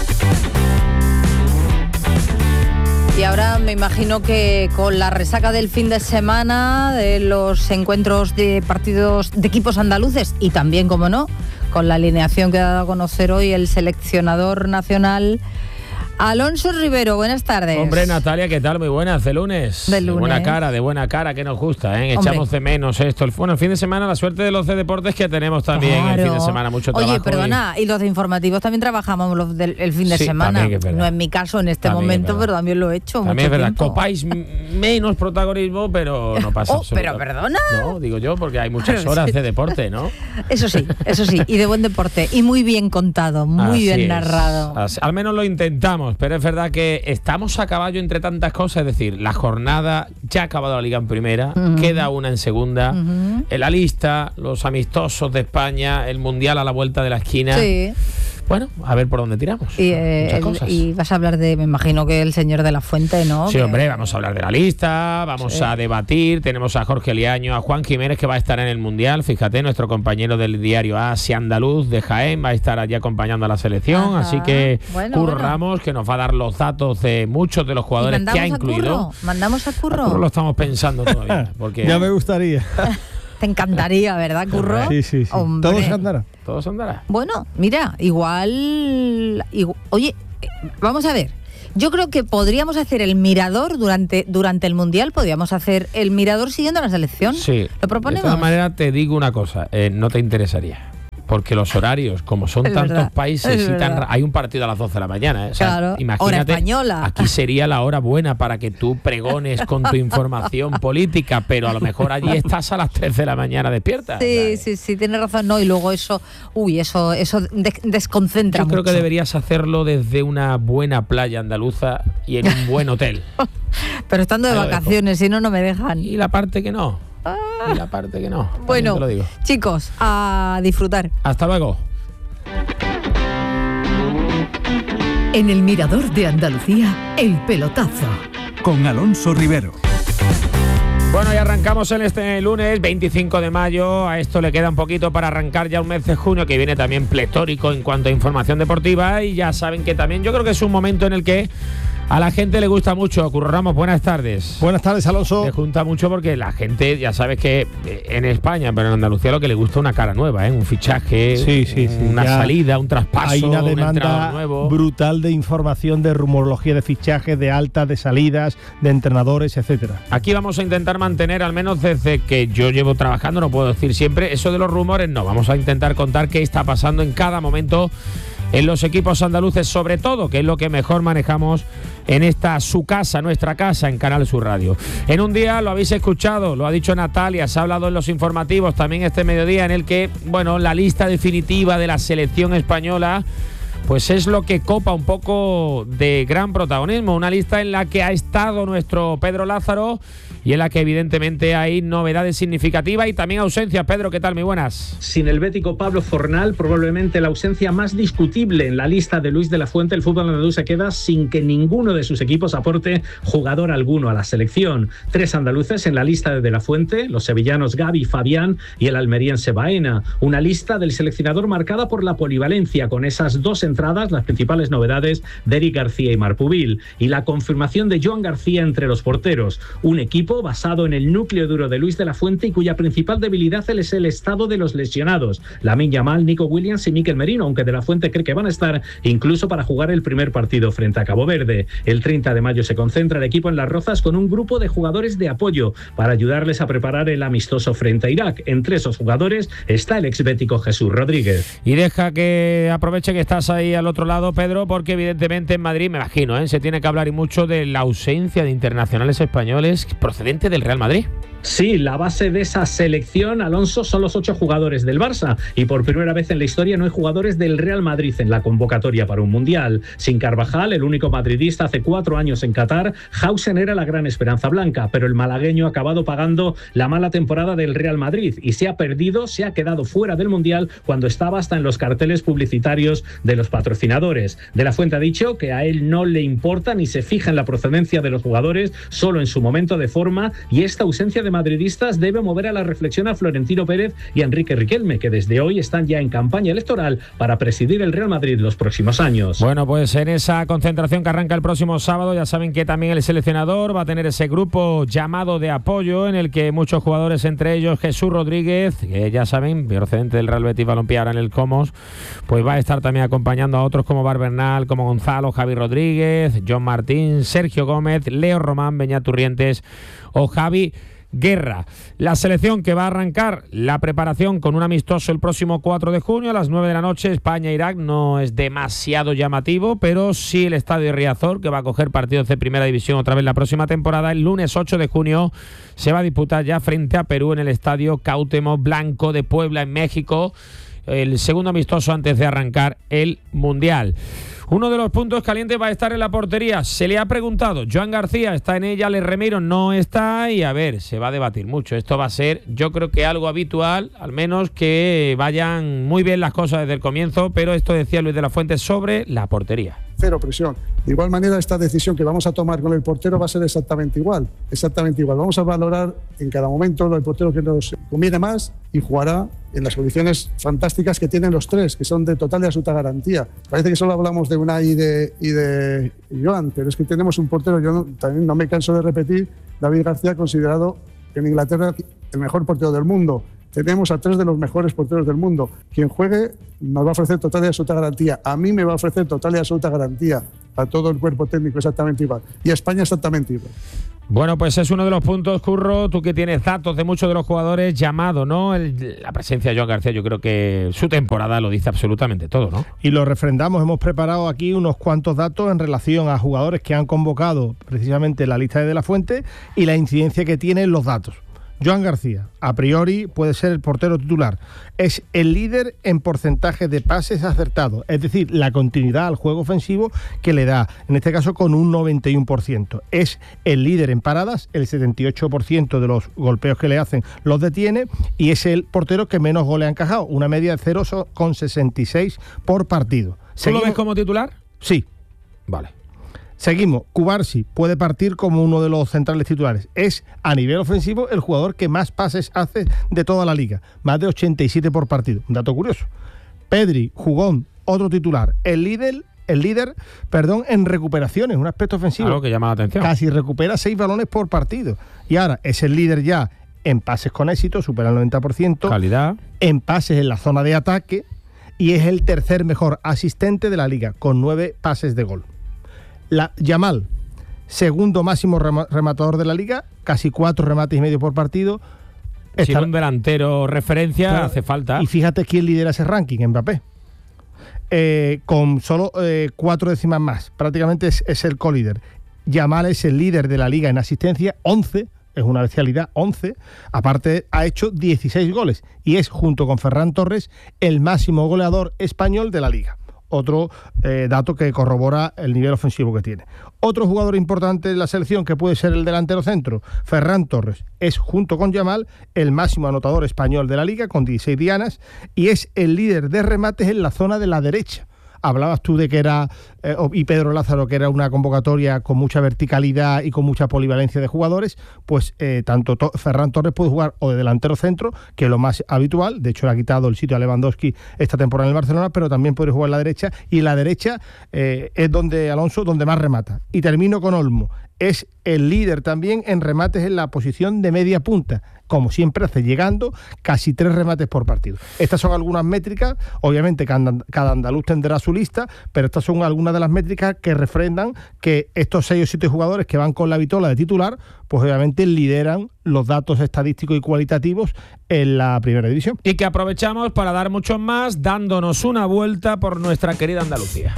Y ahora me imagino que con la resaca del fin de semana, de los encuentros de partidos de equipos andaluces y también, como no, con la alineación que ha dado a conocer hoy el seleccionador nacional Alonso Rivero, buenas tardes. Hombre, Natalia, ¿qué tal? Muy buenas, de lunes. De lunes. De buena cara, de buena cara, que nos gusta, ¿eh? Echamos Hombre. de menos esto. Bueno, el fin de semana, la suerte de los de deportes que tenemos también claro. el fin de semana, mucho trabajo. Oye, perdona, y... y los de informativos también trabajamos los del el fin de sí, semana. Es no es mi caso en este también momento, pero también lo he hecho También mucho es verdad, tiempo. Copáis menos protagonismo, pero no pasa oh, pero perdona. No, digo yo, porque hay muchas horas de deporte, ¿no? Eso sí, eso sí, y de buen deporte, y muy bien contado, muy Así bien es. narrado. Así, al menos lo intentamos. veremos, pero es verdad que estamos a caballo entre tantas cosas, es decir, la jornada, ya ha acabado la Liga en primera, uh-huh. queda una en segunda, uh-huh. en la lista, los amistosos de España, el Mundial a la vuelta de la esquina. Sí. Bueno, a ver por dónde tiramos. Y, eh, el, y vas a hablar de, me imagino que el señor de la Fuente, ¿no? Sí, que... hombre, vamos a hablar de la lista, vamos sí. a debatir. Tenemos a Jorge Liaño, a Juan Jiménez, que va a estar en el Mundial. Fíjate, nuestro compañero del diario Asia Andaluz de Jaén va a estar allí acompañando a la selección. Ajá. Así que bueno, Curro bueno. Ramos, que nos va a dar los datos de muchos de los jugadores que ha incluido. Curro? ¿Mandamos a Curro? A Curro lo estamos pensando todavía. Porque... ya me gustaría. Te encantaría, ¿verdad, Curro? Sí, sí, sí. Hombre. Todo se andará. Todo se andará. Bueno, mira, igual, igual... Oye, vamos a ver. Yo creo que podríamos hacer el mirador durante, durante el Mundial, podríamos hacer el mirador siguiendo la selección. Sí. ¿Lo proponemos? De todas maneras, te digo una cosa, eh, no te interesaría. Porque los horarios, como son es tantos verdad, países y tan, hay un partido a las doce de la mañana, ¿eh? O sea, claro, imagínate, hora española. Aquí sería la hora buena para que tú pregones con tu información política, pero a lo mejor allí estás a las tres de la mañana despierta. Sí, sí, sí, tienes razón. No, y luego eso, uy, eso, eso de, desconcentra Yo mucho. creo que deberías hacerlo desde una buena playa andaluza y en un buen hotel. Pero estando de Ahí vacaciones, si no, no me dejan. Y la parte que no. Ah. Y la parte que no. Bueno, te lo digo. Chicos, a disfrutar. Hasta luego. En el Mirador de Andalucía, el pelotazo. Con Alonso Rivero. Bueno, y arrancamos en este lunes veinticinco de mayo. A esto le queda un poquito para arrancar ya un mes de junio que viene también pletórico en cuanto a información deportiva. Y ya saben que también yo creo que es un momento en el que a la gente le gusta mucho. Curro Ramos, buenas tardes. Buenas tardes, Alonso. Le junta mucho porque la gente, ya sabes que en España, pero en Andalucía lo que le gusta es una cara nueva, ¿eh? Un fichaje, sí, sí, sí. una ya salida, un traspaso, hay una demanda un nuevo. brutal de información, de rumorología de fichajes, de altas, de salidas, de entrenadores, etcétera. Aquí vamos a intentar mantener, al menos desde que yo llevo trabajando, no puedo decir siempre, eso de los rumores, no. Vamos a intentar contar qué está pasando en cada momento en los equipos andaluces, sobre todo, que es lo que mejor manejamos en esta su casa, nuestra casa, en Canal Sur Radio. En un día, lo habéis escuchado, lo ha dicho Natalia, se ha hablado en los informativos también este mediodía, en el que, bueno, la lista definitiva de la selección española pues es lo que copa un poco de gran protagonismo, una lista en la que ha estado nuestro Pedro Lázaro y en la que evidentemente hay novedades significativas y también ausencias. Pedro, ¿qué tal? Muy buenas. Sin el bético Pablo Fornal, probablemente la ausencia más discutible en la lista de Luis de la Fuente, el fútbol andaluz se queda sin que ninguno de sus equipos aporte jugador alguno a la selección. Tres andaluces en la lista de De la Fuente, los sevillanos Gavi, Fabián y el almeriense Baena. Una lista del seleccionador marcada por la polivalencia, con esas dos entradas, las principales novedades de Eric García y Marpubil, y la confirmación de Joan García entre los porteros. Un equipo basado en el núcleo duro de Luis de la Fuente y cuya principal debilidad es el estado de los lesionados. Lamine Yamal, Nico Williams y Mikel Merino, aunque De la Fuente cree que van a estar incluso para jugar el primer partido frente a Cabo Verde. El treinta de mayo se concentra el equipo en Las Rozas con un grupo de jugadores de apoyo para ayudarles a preparar el amistoso frente a Irak. Entre esos jugadores está el exbético Jesús Rodríguez. Y deja que aproveche que estás ahí al otro lado, Pedro, porque evidentemente en Madrid, me imagino, ¿eh? se tiene que hablar y mucho de la ausencia de internacionales españoles procedentes del Real Madrid. Sí, la base de esa selección, Alonso, son los ocho jugadores del Barça y por primera vez en la historia no hay jugadores del Real Madrid en la convocatoria para un Mundial. Sin Carvajal, el único madridista hace cuatro años en Qatar, Hausen era la gran esperanza blanca, pero el malagueño ha acabado pagando la mala temporada del Real Madrid y se ha perdido, se ha quedado fuera del Mundial cuando estaba hasta en los carteles publicitarios de los patrocinadores. De la Fuente ha dicho que a él no le importa ni se fija en la procedencia de los jugadores, solo en su momento de forma, y esta ausencia de madridistas debe mover a la reflexión a Florentino Pérez y a Enrique Riquelme, que desde hoy están ya en campaña electoral para presidir el Real Madrid los próximos años. Bueno, pues en esa concentración que arranca el próximo sábado, ya saben que también el seleccionador va a tener ese grupo llamado de apoyo en el que muchos jugadores, entre ellos Jesús Rodríguez, que ya saben, procedente del Real Betis Balompié ahora en el Comos, pues va a estar también acompañando a otros como Barbernal, como Gonzalo, Javi Rodríguez, John Martín, Sergio Gómez, Leo Román, Beñat Turrientes o Javi Guerra. La selección que va a arrancar la preparación con un amistoso el próximo cuatro de junio a las nueve de la noche, España-Irak. No es demasiado llamativo, pero sí el estadio de Riazor, que va a coger partidos de primera división otra vez la próxima temporada. El lunes ocho de junio se va a disputar ya frente a Perú en el estadio Cuauhtémoc Blanco de Puebla, en México, el segundo amistoso antes de arrancar el Mundial. Uno de los puntos calientes va a estar en la portería. Se le ha preguntado, Joan García está en ella, Ale Remiro no está, y a ver, se va a debatir mucho. Esto va a ser, yo creo que algo habitual, al menos que vayan muy bien las cosas desde el comienzo, pero esto decía Luis de la Fuente sobre la portería. Cero presión. De igual manera, esta decisión que vamos a tomar con el portero va a ser exactamente igual. Exactamente igual. Vamos a valorar en cada momento el portero que nos conviene más y jugará en las condiciones fantásticas que tienen los tres, que son de total y absoluta garantía. Parece que solo hablamos de Unai y de, y de Joan, pero es que tenemos un portero, yo no, también no me canso de repetir, David García, considerado en Inglaterra el mejor portero del mundo. Tenemos a tres de los mejores porteros del mundo. Quien juegue nos va a ofrecer total y absoluta garantía. A mí me va a ofrecer total y absoluta garantía. A todo el cuerpo técnico exactamente igual. Y a España exactamente igual. Bueno, pues es uno de los puntos, Curro, tú que tienes datos de muchos de los jugadores, llamado, ¿no? El, la presencia de Joan García, yo creo que su temporada lo dice absolutamente todo, ¿no? Y lo refrendamos, hemos preparado aquí unos cuantos datos en relación a jugadores que han convocado precisamente la lista de De la Fuente y la incidencia que tienen los datos. Joan García, a priori, puede ser el portero titular. Es el líder en porcentaje de pases acertados, es decir, la continuidad al juego ofensivo que le da, en este caso con un noventa y uno por ciento. Es el líder en paradas, el setenta y ocho por ciento de los golpeos que le hacen los detiene, y es el portero que menos goles ha encajado, una media de cero coma sesenta y seis por partido. ¿Tú lo ves como titular? Sí. Vale. Seguimos, Cubarsí puede partir como uno de los centrales titulares. Es, a nivel ofensivo, el jugador que más pases hace de toda la liga. Más de ochenta y siete por partido. Un dato curioso. Pedri, jugón, otro titular. El líder, el líder perdón, en recuperaciones, un aspecto ofensivo. Algo que llama la atención. Casi recupera seis balones por partido. Y ahora es el líder ya en pases con éxito, supera el noventa por ciento. Calidad. En pases en la zona de ataque. Y es el tercer mejor asistente de la liga, con nueve pases de gol. La, Yamal, segundo máximo rematador de la liga, casi cuatro remates y medio por partido. Si Está, un delantero referencia, claro, hace falta. Y fíjate quién lidera ese ranking, Mbappé. Eh, con solo eh, cuatro décimas más, prácticamente es, es el colíder. Yamal es el líder de la liga en asistencia, once, es una bestialidad, once. Aparte, ha hecho dieciséis goles y es, junto con Ferran Torres, el máximo goleador español de la liga. Otro eh, dato que corrobora el nivel ofensivo que tiene. Otro jugador importante de la selección, que puede ser el delantero centro, Ferran Torres, es, junto con Yamal, el máximo anotador español de la liga, con dieciséis dianas, y es el líder de remates en la zona de la derecha. Hablabas tú de que era, eh, y Pedro Lázaro, que era una convocatoria con mucha verticalidad y con mucha polivalencia de jugadores, pues eh, tanto to- Ferran Torres puede jugar o de delantero centro, que es lo más habitual, de hecho le ha quitado el sitio a Lewandowski esta temporada en el Barcelona, pero también puede jugar en la derecha, y en la derecha eh, es donde Alonso, donde más remata. Y termino con Olmo, es el líder también en remates en la posición de media punta, como siempre hace, llegando casi tres remates por partido. Estas son algunas métricas, obviamente cada andaluz tendrá su lista, pero estas son algunas de las métricas que refrendan que estos seis o siete jugadores que van con la vitola de titular, pues obviamente lideran los datos estadísticos y cualitativos en la primera división. Y que aprovechamos para dar muchos más, dándonos una vuelta por nuestra querida Andalucía.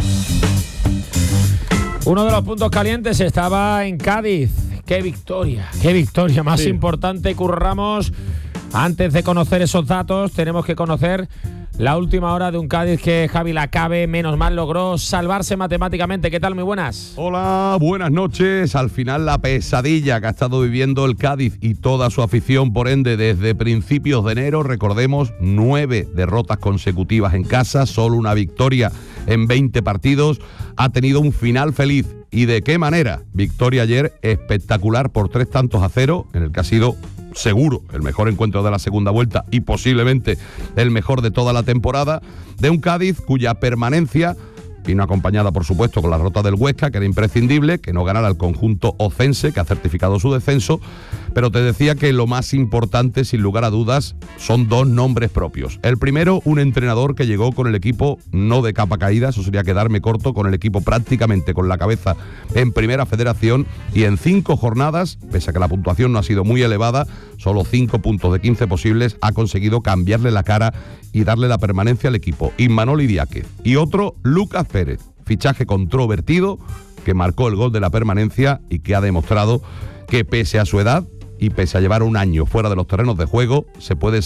Uno de los puntos calientes estaba en Cádiz. ¡Qué victoria! ¡Qué victoria más sí. importante! Curro Ramos, antes de conocer esos datos, tenemos que conocer la última hora de un Cádiz que Javi Lacabe, menos mal, logró salvarse matemáticamente. ¿Qué tal? Muy buenas. Hola, buenas noches. Al final la pesadilla que ha estado viviendo el Cádiz y toda su afición, por ende, desde principios de enero. Recordemos, nueve derrotas consecutivas en casa, solo una victoria en veinte partidos. Ha tenido un final feliz. ¿Y de qué manera? Victoria ayer espectacular por tres tantos a cero, en el que ha sido seguro el mejor encuentro de la segunda vuelta y posiblemente el mejor de toda la temporada, de un Cádiz cuya permanencia vino acompañada, por supuesto, con la derrota del Huesca, que era imprescindible, que no ganara el conjunto ocense, que ha certificado su descenso, pero te decía que lo más importante, sin lugar a dudas, son dos nombres propios. El primero, un entrenador que llegó con el equipo no de capa caída, eso sería quedarme corto, con el equipo prácticamente con la cabeza en Primera Federación, y en cinco jornadas, pese a que la puntuación no ha sido muy elevada, solo cinco puntos de quince posibles, ha conseguido cambiarle la cara y darle la permanencia al equipo. Imanol Idiáquez. Y otro, Lucas Pérez, fichaje controvertido, que marcó el gol de la permanencia y que ha demostrado que pese a su edad y pese a llevar un año fuera de los terrenos de juego, se puede ser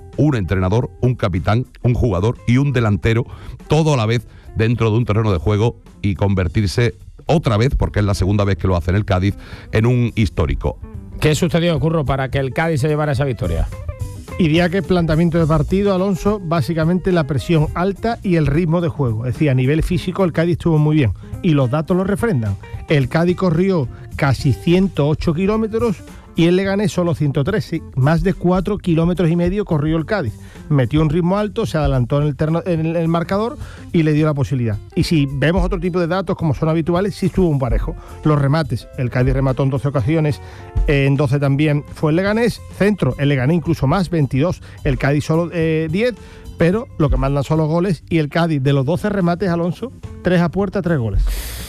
un entrenador, un capitán, un jugador y un delantero, todo a la vez dentro de un terreno de juego y convertirse otra vez, porque es la segunda vez que lo hace en el Cádiz, en un histórico. ¿Qué sucedió, Curro, para que el Cádiz se llevara esa victoria? Y diría que el planteamiento de partido, Alonso, básicamente la presión alta y el ritmo de juego. Es decir, a nivel físico el Cádiz estuvo muy bien y los datos lo refrendan. El Cádiz corrió casi ciento ocho kilómetros y el Leganés solo ciento trece, más de cuatro kilómetros y medio corrió el Cádiz. Metió un ritmo alto, se adelantó en el, terno, en el, el marcador y le dio la posibilidad. Y si vemos otro tipo de datos como son habituales, sí estuvo un parejo. Los remates, el Cádiz remató en doce ocasiones, en doce también fue el Leganés. Centro, el Leganés incluso más, veintidós, el Cádiz solo eh, diez, pero lo que mandan son los goles y el Cádiz de los doce remates, Alonso, tres a puerta, tres goles.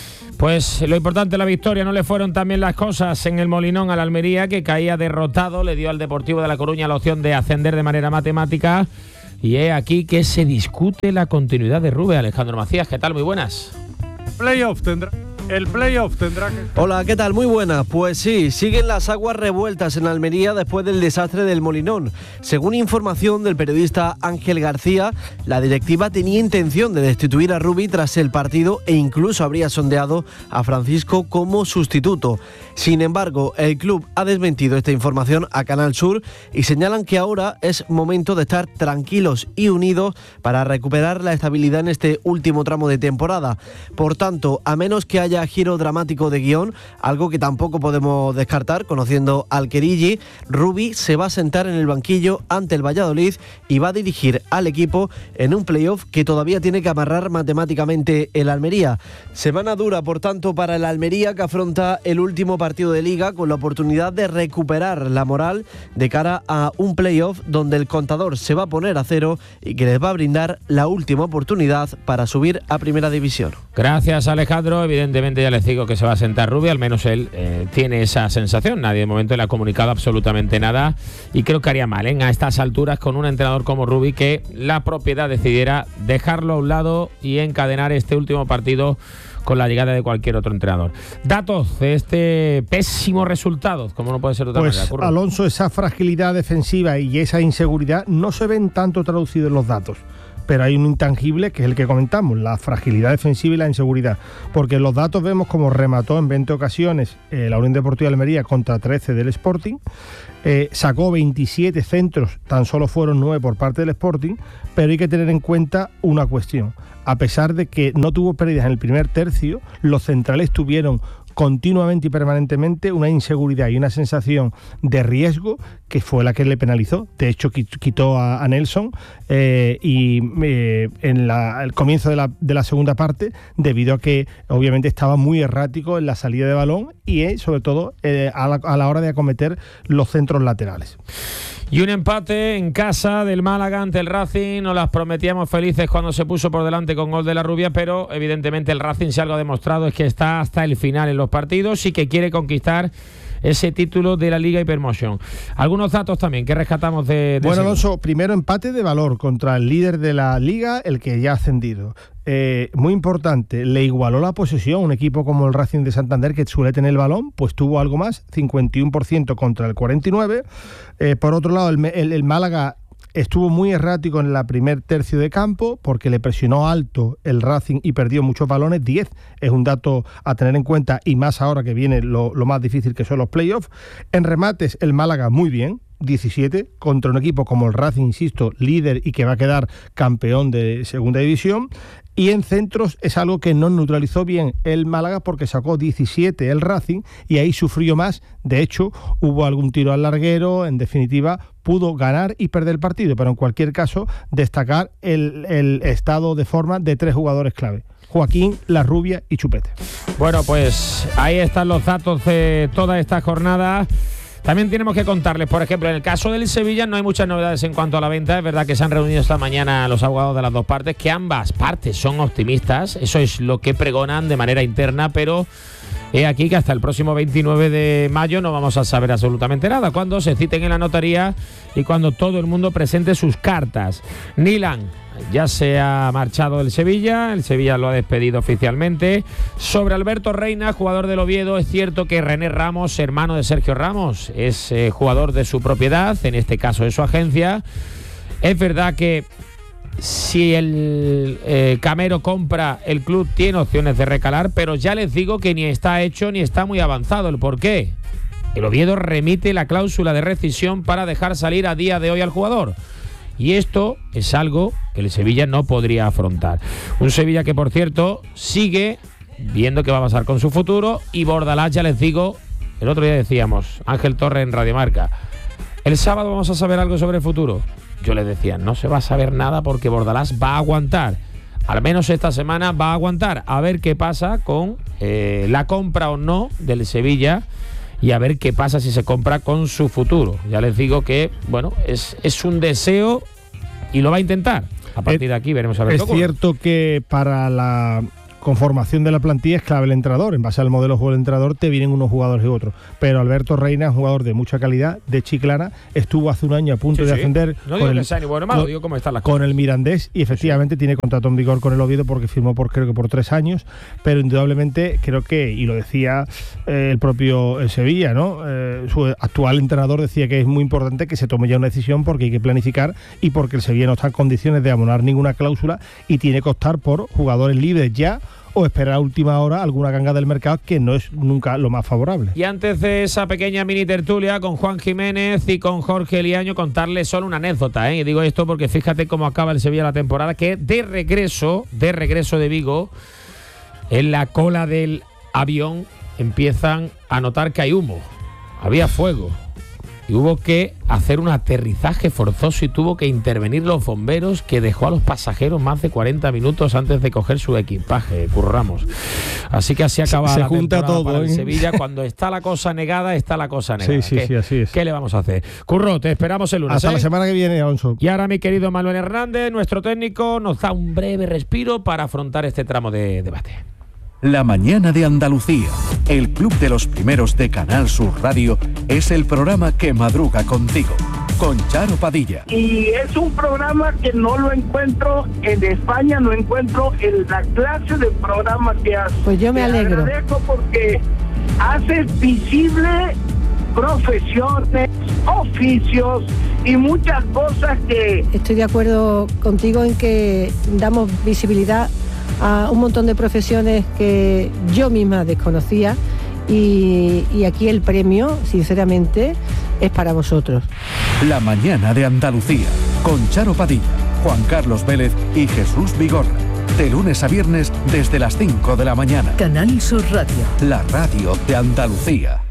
Pues lo importante, la victoria, no le fueron también las cosas en el Molinón al Almería, que caía derrotado, le dio al Deportivo de La Coruña la opción de ascender de manera matemática, y es aquí que se discute la continuidad de Rube. Alejandro Macías, ¿qué tal? Muy buenas. Playoff tendrá... El playoff tendrá que... Hola, ¿qué tal? Muy buenas. Pues sí, siguen las aguas revueltas en Almería después del desastre del Molinón. Según información del periodista Ángel García, la directiva tenía intención de destituir a Rubi tras el partido e incluso habría sondeado a Francisco como sustituto. Sin embargo, el club ha desmentido esta información a Canal Sur y señalan que ahora es momento de estar tranquilos y unidos para recuperar la estabilidad en este último tramo de temporada. Por tanto, a menos que haya giro dramático de guión, algo que tampoco podemos descartar, conociendo al Querilli, Rubi se va a sentar en el banquillo ante el Valladolid y va a dirigir al equipo en un playoff que todavía tiene que amarrar matemáticamente el Almería. Semana dura, por tanto, para el Almería, que afronta el último partido de Liga con la oportunidad de recuperar la moral de cara a un playoff donde el contador se va a poner a cero y que les va a brindar la última oportunidad para subir a Primera División. Gracias, Alejandro. Evidentemente ya les digo que se va a sentar Rubi, al menos él eh, tiene esa sensación. Nadie de momento le ha comunicado absolutamente nada y creo que haría mal ¿eh? a estas alturas con un entrenador como Rubi, que la propiedad decidiera dejarlo a un lado y encadenar este último partido con la llegada de cualquier otro entrenador. Datos de este pésimo resultado, como no puede ser de otra pues, manera. Curro. Alonso, esa fragilidad defensiva y esa inseguridad no se ven tanto traducidos en los datos, pero hay un intangible que es el que comentamos, la fragilidad defensiva y la inseguridad, porque en los datos vemos como remató en veinte ocasiones eh, la Unión Deportiva de Almería contra trece del Sporting, eh, sacó veintisiete centros, tan solo fueron nueve por parte del Sporting, pero hay que tener en cuenta una cuestión: a pesar de que no tuvo pérdidas en el primer tercio, los centrales tuvieron continuamente y permanentemente una inseguridad y una sensación de riesgo que fue la que le penalizó. De hecho, quitó a, a Nelson eh, y eh, en la, el comienzo de la, de la segunda parte, debido a que obviamente estaba muy errático en la salida de balón y eh, sobre todo eh, a, la, a la hora de acometer los centros laterales. Y un empate en casa del Málaga ante el Racing. Nos las prometíamos felices cuando se puso por delante con gol de la Rubia, pero evidentemente el Racing, si algo ha demostrado, es que está hasta el final en los partidos y que quiere conquistar ese título de la Liga Hypermotion. Algunos datos también que rescatamos de... de bueno, Alonso, primero empate de valor contra el líder de la Liga, el que ya ha ascendido. Eh, muy importante, le igualó la posesión un equipo como el Racing de Santander, que suele tener el balón, pues tuvo algo más, cincuenta y uno por ciento contra el cuarenta y nueve por ciento. Eh, por otro lado, el, el, el Málaga estuvo muy errático en la primer tercio de campo porque le presionó alto el Racing y perdió muchos balones, diez es un dato a tener en cuenta, y más ahora que viene lo, lo más difícil, que son los playoffs. En remates el Málaga muy bien, diecisiete, contra un equipo como el Racing, insisto, líder y que va a quedar campeón de segunda división. Y en centros es algo que no neutralizó bien el Málaga porque sacó diecisiete el Racing y ahí sufrió más. De hecho, hubo algún tiro al larguero. En definitiva, pudo ganar y perder el partido, pero en cualquier caso destacar el, el estado de forma de tres jugadores clave: Joaquín, La Rubia y Chupete. Bueno, pues ahí están los datos de toda esta jornada. También tenemos que contarles, por ejemplo, en el caso del Sevilla no hay muchas novedades en cuanto a la venta. Es verdad que se han reunido esta mañana los abogados de las dos partes, que ambas partes son optimistas. Eso es lo que pregonan de manera interna, pero he aquí que hasta el próximo veintinueve de mayo no vamos a saber absolutamente nada, cuando se citen en la notaría y cuando todo el mundo presente sus cartas. Nilan ya se ha marchado del Sevilla, el Sevilla lo ha despedido oficialmente. Sobre Alberto Reina, jugador del Oviedo, es cierto que René Ramos, hermano de Sergio Ramos, es eh, jugador de su propiedad, en este caso de su agencia, Es verdad que si el eh, Camero compra, el club tiene opciones de recalar, pero ya les digo que ni está hecho ni está muy avanzado. ¿El por qué? El Oviedo remite la cláusula de rescisión para dejar salir a día de hoy al jugador. Y esto es algo que el Sevilla no podría afrontar. Un Sevilla que, por cierto, sigue viendo qué va a pasar con su futuro. Y Bordalás, ya les digo, el otro día decíamos, Ángel Torres en Radio Marca, el sábado vamos a saber algo sobre el futuro. Yo les decía, no se va a saber nada porque Bordalás va a aguantar. Al menos esta semana va a aguantar. A ver qué pasa con eh, la compra o no del Sevilla y a ver qué pasa si se compra con su futuro. Ya les digo que, bueno, es, es un deseo y lo va a intentar. A partir de aquí veremos a ver qué ocurre. Es cierto que para la conformación de la plantilla es clave el entrenador. En base al modelo de juego del entrenador te vienen unos jugadores y otros. Pero Alberto Reina es un jugador de mucha calidad, de Chiclana, estuvo hace un año a punto Sí, de sí. ascender No con, digo el, que sea ni bueno ni malo, con- digo cómo están las cosas. con el Mirandés y efectivamente tiene contrato en vigor con el Oviedo porque firmó por creo que por tres años, pero indudablemente creo que, y lo decía eh, el propio eh, Sevilla, ¿no? Eh, su actual entrenador decía que es muy importante que se tome ya una decisión porque hay que planificar y porque el Sevilla no está en condiciones de abonar ninguna cláusula y tiene que optar por jugadores libres ya o esperar a última hora alguna ganga del mercado que no es nunca lo más favorable. Y antes de esa pequeña mini tertulia con Juan Jiménez y con Jorge Liaño, contarles solo una anécdota, ¿eh? Y digo esto porque fíjate cómo acaba el Sevilla la temporada, que de regreso, de regreso de Vigo, en la cola del avión empiezan a notar que hay humo, había fuego. Y hubo que hacer un aterrizaje forzoso y tuvo que intervenir los bomberos, que dejó a los pasajeros más de cuarenta minutos antes de coger su equipaje, Curramos. Así que así acaba Se la junta temporada todo, para el ¿eh? Sevilla. Cuando está la cosa negada, está la cosa negada. Sí, sí, ¿Qué, sí, así es. ¿Qué le vamos a hacer? Curro, te esperamos el lunes. Hasta ¿eh? la semana que viene, Alonso. Y ahora mi querido Manuel Hernández, nuestro técnico, nos da un breve respiro para afrontar este tramo de debate. La mañana de Andalucía, el club de los primeros de Canal Sur Radio, es el programa que madruga contigo, con Charo Padilla. Y es un programa que no lo encuentro en España, no encuentro en la clase de programa que hace. Pues yo me Te alegro. agradezco porque hace visible profesiones, oficios y muchas cosas que... Estoy de acuerdo contigo en que damos visibilidad a un montón de profesiones que yo misma desconocía y, y aquí el premio, sinceramente, es para vosotros. La mañana de Andalucía, con Charo Padilla, Juan Carlos Vélez y Jesús Vigorra. De lunes a viernes desde las cinco de la mañana. Canal Sur Radio. La radio de Andalucía.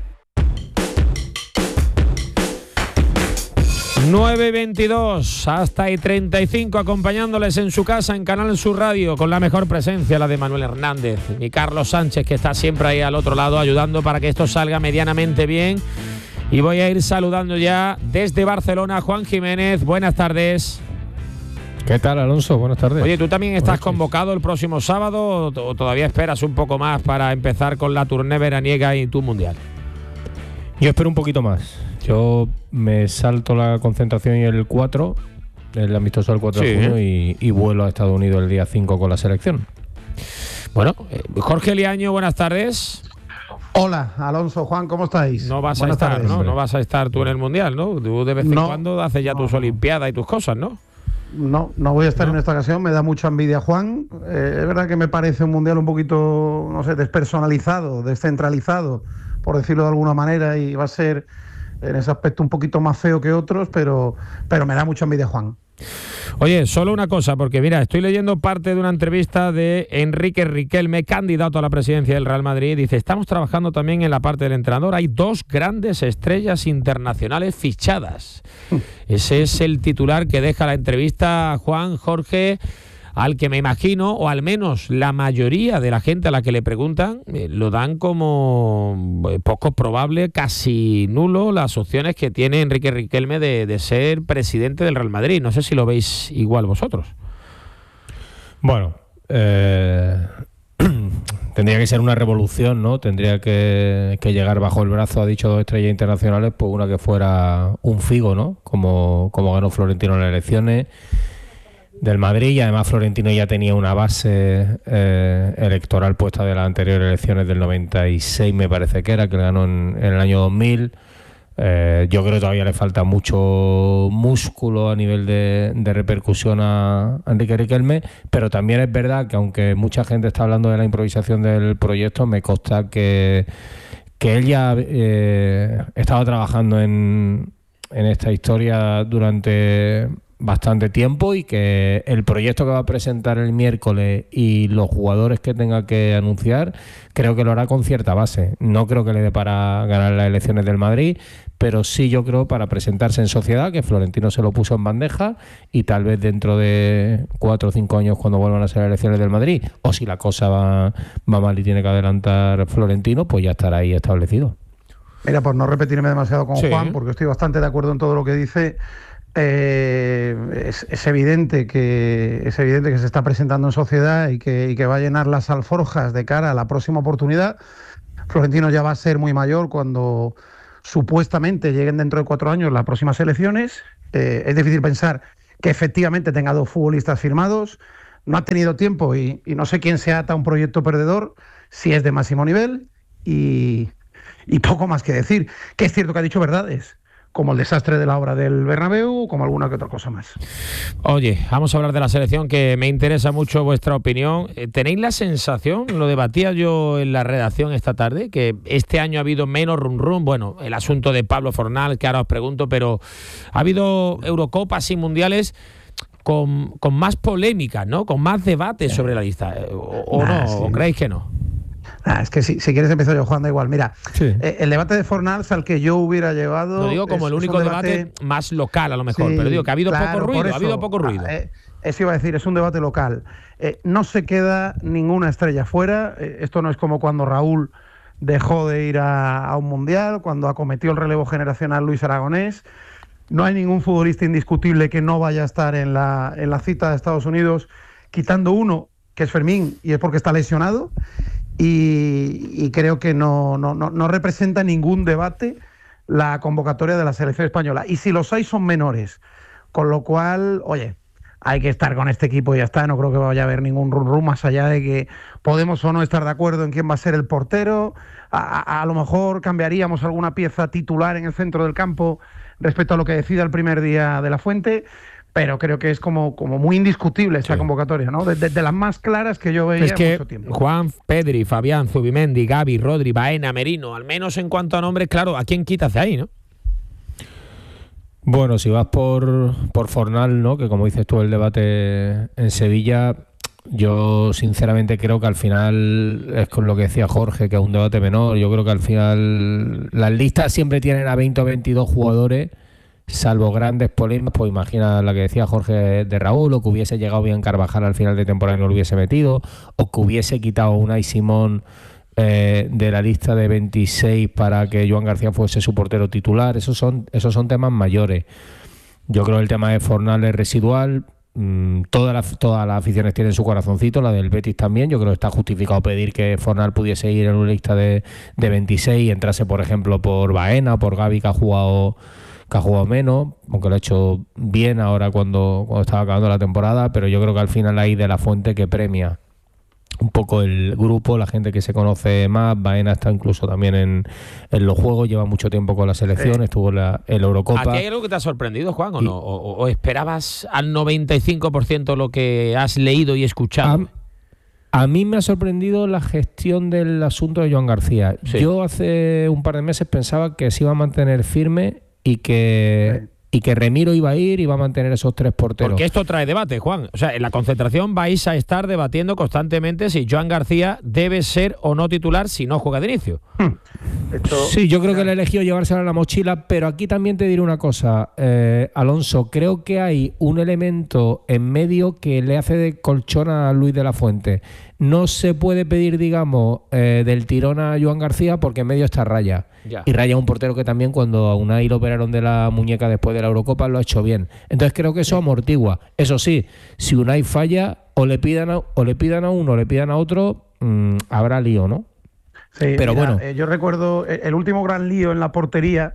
nueve y veintidós, hasta y treinta y cinco, acompañándoles en su casa en Canal Sur Radio, con la mejor presencia, la de Manuel Hernández y Carlos Sánchez, que está siempre ahí al otro lado ayudando para que esto salga medianamente bien. Y voy a ir saludando ya desde Barcelona a Juan Jiménez. Buenas tardes. ¿Qué tal, Alonso? Buenas tardes. Oye, ¿tú también estás convocado el próximo sábado o, o todavía esperas un poco más para empezar con la tournée veraniega y tu mundial? Yo espero un poquito más. Yo me salto la concentración y el cuatro, el amistoso del cuatro Sí. de junio, y, y vuelo a Estados Unidos el día cinco con la selección. Bueno, eh, Jorge Liaño, buenas tardes. Hola, Alonso, Juan, ¿cómo estáis? No vas Buenas a estar, tardes. ¿no? No vas a estar tú en el mundial, ¿no? Tú de vez en No. cuando haces ya tus olimpiadas y tus cosas, ¿no? No, no voy a estar en esta ocasión, me da mucha envidia, Juan. Eh, es verdad que me parece un mundial un poquito, no sé, despersonalizado, descentralizado, por decirlo de alguna manera, y va a ser en ese aspecto un poquito más feo que otros, pero, pero me da mucha envidia, Juan. Oye, solo una cosa, porque mira, estoy leyendo parte de una entrevista de Enrique Riquelme, candidato a la presidencia del Real Madrid. Dice, estamos trabajando también en la parte del entrenador. Hay dos grandes estrellas internacionales fichadas. Ese es el titular que deja la entrevista a Juan Jorge, al que me imagino, o al menos la mayoría de la gente a la que le preguntan, eh, lo dan como eh, poco probable, casi nulo, las opciones que tiene Enrique Riquelme de, de ser presidente del Real Madrid. No sé si lo veis igual vosotros. Bueno, eh, tendría que ser una revolución, ¿no? Tendría que, que llegar bajo el brazo, ha dicho dos estrellas internacionales, pues una que fuera un Figo, ¿no? Como, como ganó Florentino en las elecciones del Madrid, y además Florentino ya tenía una base eh, electoral puesta de las anteriores elecciones del noventa y seis, me parece que era, que ganó en, en el año dos mil. Eh, yo creo que todavía le falta mucho músculo a nivel de, de repercusión a Enrique Riquelme, pero también es verdad que aunque mucha gente está hablando de la improvisación del proyecto, me consta que, que él ya eh, estaba trabajando en, en esta historia durante bastante tiempo y que el proyecto que va a presentar el miércoles y los jugadores que tenga que anunciar, creo que lo hará con cierta base. No creo que le dé para ganar las elecciones del Madrid, pero sí yo creo para presentarse en sociedad, que Florentino se lo puso en bandeja, y tal vez dentro de cuatro o cinco años cuando vuelvan a ser las elecciones del Madrid, o si la cosa va, va mal y tiene que adelantar Florentino, pues ya estará ahí establecido. Mira, por no repetirme demasiado con Sí. Juan, porque estoy bastante de acuerdo en todo lo que dice. Eh, es, es evidente que es evidente que se está presentando en sociedad y que, y que va a llenar las alforjas de cara a la próxima oportunidad. Florentino ya va a ser muy mayor cuando supuestamente lleguen dentro de cuatro años las próximas elecciones. Eh, es difícil pensar que efectivamente tenga dos futbolistas firmados. No ha tenido tiempo y, y no sé quién se ata a un proyecto perdedor, si es de máximo nivel, y, y poco más que decir. Que es cierto que ha dicho verdades, como el desastre de la obra del Bernabéu, como alguna que otra cosa más. Oye, vamos a hablar de la selección, que me interesa mucho vuestra opinión. ¿Tenéis la sensación, lo debatía yo en la redacción esta tarde, que este año ha habido menos rum rum? Bueno, el asunto de Pablo Fornal, que ahora os pregunto, pero ha habido Eurocopas y Mundiales con, con más polémicas, ¿no? Con más debates sobre la lista. ¿O, o Nah, no? sí. ¿O creéis que no? Ah, es que si, si quieres empezar yo, Juan, da igual. Mira, Sí. eh, el debate de Fornals al que yo hubiera llevado... Lo digo como es- el es único un debate, más local a lo mejor, Sí, pero digo que ha habido claro, poco por ruido, eso. ha habido poco ruido. Ah, eh, eso iba a decir, es un debate local. Eh, no se queda ninguna estrella fuera. Eh, esto no es como cuando Raúl dejó de ir a, a un mundial, cuando acometió el relevo generacional Luis Aragonés. No hay ningún futbolista indiscutible que no vaya a estar en la, en la cita de Estados Unidos, quitando uno, que es Fermín, y es porque está lesionado. Y, y creo que no, no, no, no representa ningún debate la convocatoria de la selección española. Y si los hay, son menores. Con lo cual, oye, hay que estar con este equipo y ya está. No creo que vaya a haber ningún rum rum más allá de que podemos o no estar de acuerdo en quién va a ser el portero. A, a, a lo mejor cambiaríamos alguna pieza titular en el centro del campo respecto a lo que decida el primer día de la Fuente. Pero creo que es como, como muy indiscutible esta convocatoria, ¿no? De, de, de las más claras que yo veía Es que en mucho tiempo. Juan, Pedri, Fabián, Zubimendi, Gavi, Rodri, Baena, Merino, al menos en cuanto a nombres, claro, ¿a quién quitas de ahí, no? Bueno, si vas por, por Fornal, ¿no? Que como dices tú, el debate en Sevilla, yo sinceramente creo que al final es con lo que decía Jorge, que es un debate menor. Yo creo que al final las listas siempre tienen a veinte o veintidós jugadores, salvo grandes polémicas. Pues imagina la que decía Jorge de Raúl, o que hubiese llegado bien Carvajal al final de temporada y no lo hubiese metido, o que hubiese quitado a Unai Simón eh, de la lista de veintiséis para que Joan García fuese su portero titular. Esos son, esos son temas mayores. Yo creo que el tema de Fornal es residual. Mm, todas las todas las aficiones tienen su corazoncito, la del Betis también. Yo creo que está justificado pedir que Fornal pudiese ir en una lista de, de veintiséis y entrase, por ejemplo, por Baena o por Gavi, que ha jugado que ha jugado menos, aunque lo ha hecho bien ahora cuando, cuando estaba acabando la temporada, pero yo creo que al final hay de la Fuente que premia un poco el grupo, la gente que se conoce más. Baena está incluso también en, en los juegos, lleva mucho tiempo con la selección, Sí. estuvo en la, en la Eurocopa. ¿Aquí hay algo que te ha sorprendido, Juan, o no? ¿O, o esperabas al noventa y cinco por ciento lo que has leído y escuchado? A mí me ha sorprendido la gestión del asunto de Joan García. Sí. Yo hace un par de meses pensaba que se iba a mantener firme y que, y que Remiro iba a ir y iba a mantener esos tres porteros. Porque esto trae debate, Juan. O sea, en la concentración vais a estar debatiendo constantemente si Joan García debe ser o no titular si no juega de inicio. Sí, yo creo que le eligió llevársela a la mochila, pero aquí también te diré una cosa, eh, Alonso, creo que hay un elemento en medio que le hace de colchón a Luis de la Fuente. No se puede pedir, digamos, eh, del tirón a Joan García porque en medio está Raya. Ya. Y Raya es un portero que también cuando a Unai lo operaron de la muñeca después de la Eurocopa lo ha hecho bien. Entonces creo que eso amortigua. Eso sí, si Unai falla, o le pidan a, o le pidan a uno o le pidan a otro, mmm, habrá lío, ¿no? Sí, pero mira, bueno. eh, yo recuerdo eh, el último gran lío en la portería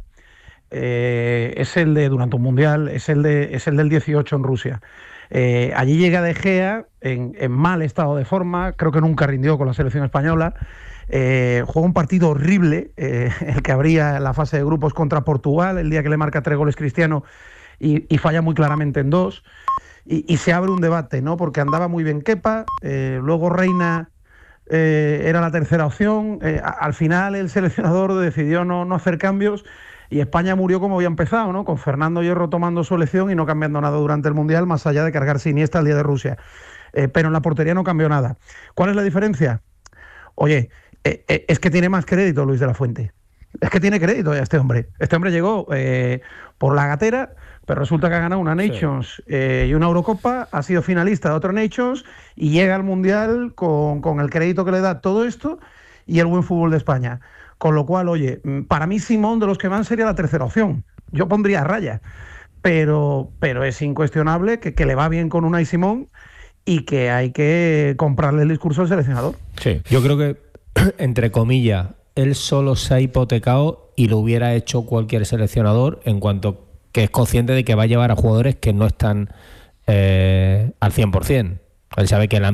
eh, es el de durante un mundial, es el de es el del dieciocho en Rusia. Eh, allí llega De Gea en, en mal estado de forma, creo que nunca rindió con la selección española. Eh, juega un partido horrible, eh, el que habría en la fase de grupos contra Portugal, el día que le marca tres goles Cristiano y, y falla muy claramente en dos. Y, y se abre un debate, ¿no? Porque andaba muy bien Kepa, eh, luego Reina eh, era la tercera opción. Eh, a, al final el seleccionador decidió no, no hacer cambios y España murió como había empezado, ¿no? Con Fernando Hierro tomando su elección y no cambiando nada durante el Mundial, más allá de cargarse Iniesta el día de Rusia. Eh, pero en la portería no cambió nada. ¿Cuál es la diferencia? Oye, eh, eh, es que tiene más crédito Luis de la Fuente. Es que tiene crédito ya este hombre. Este hombre llegó eh, por la gatera, pero resulta que ha ganado una Nations eh, y una Eurocopa, ha sido finalista de otra Nations y llega al Mundial con, con el crédito que le da todo esto y el buen fútbol de España. Con lo cual, oye, para mí Simón de los que van sería la tercera opción. Yo pondría a Raya, pero, pero es incuestionable que, que le va bien con Unai Simón y que hay que comprarle el discurso al seleccionador. Sí, yo creo que, entre comillas, él solo se ha hipotecado y lo hubiera hecho cualquier seleccionador, en cuanto que es consciente de que va a llevar a jugadores que no están eh, al cien por ciento. Él sabe que la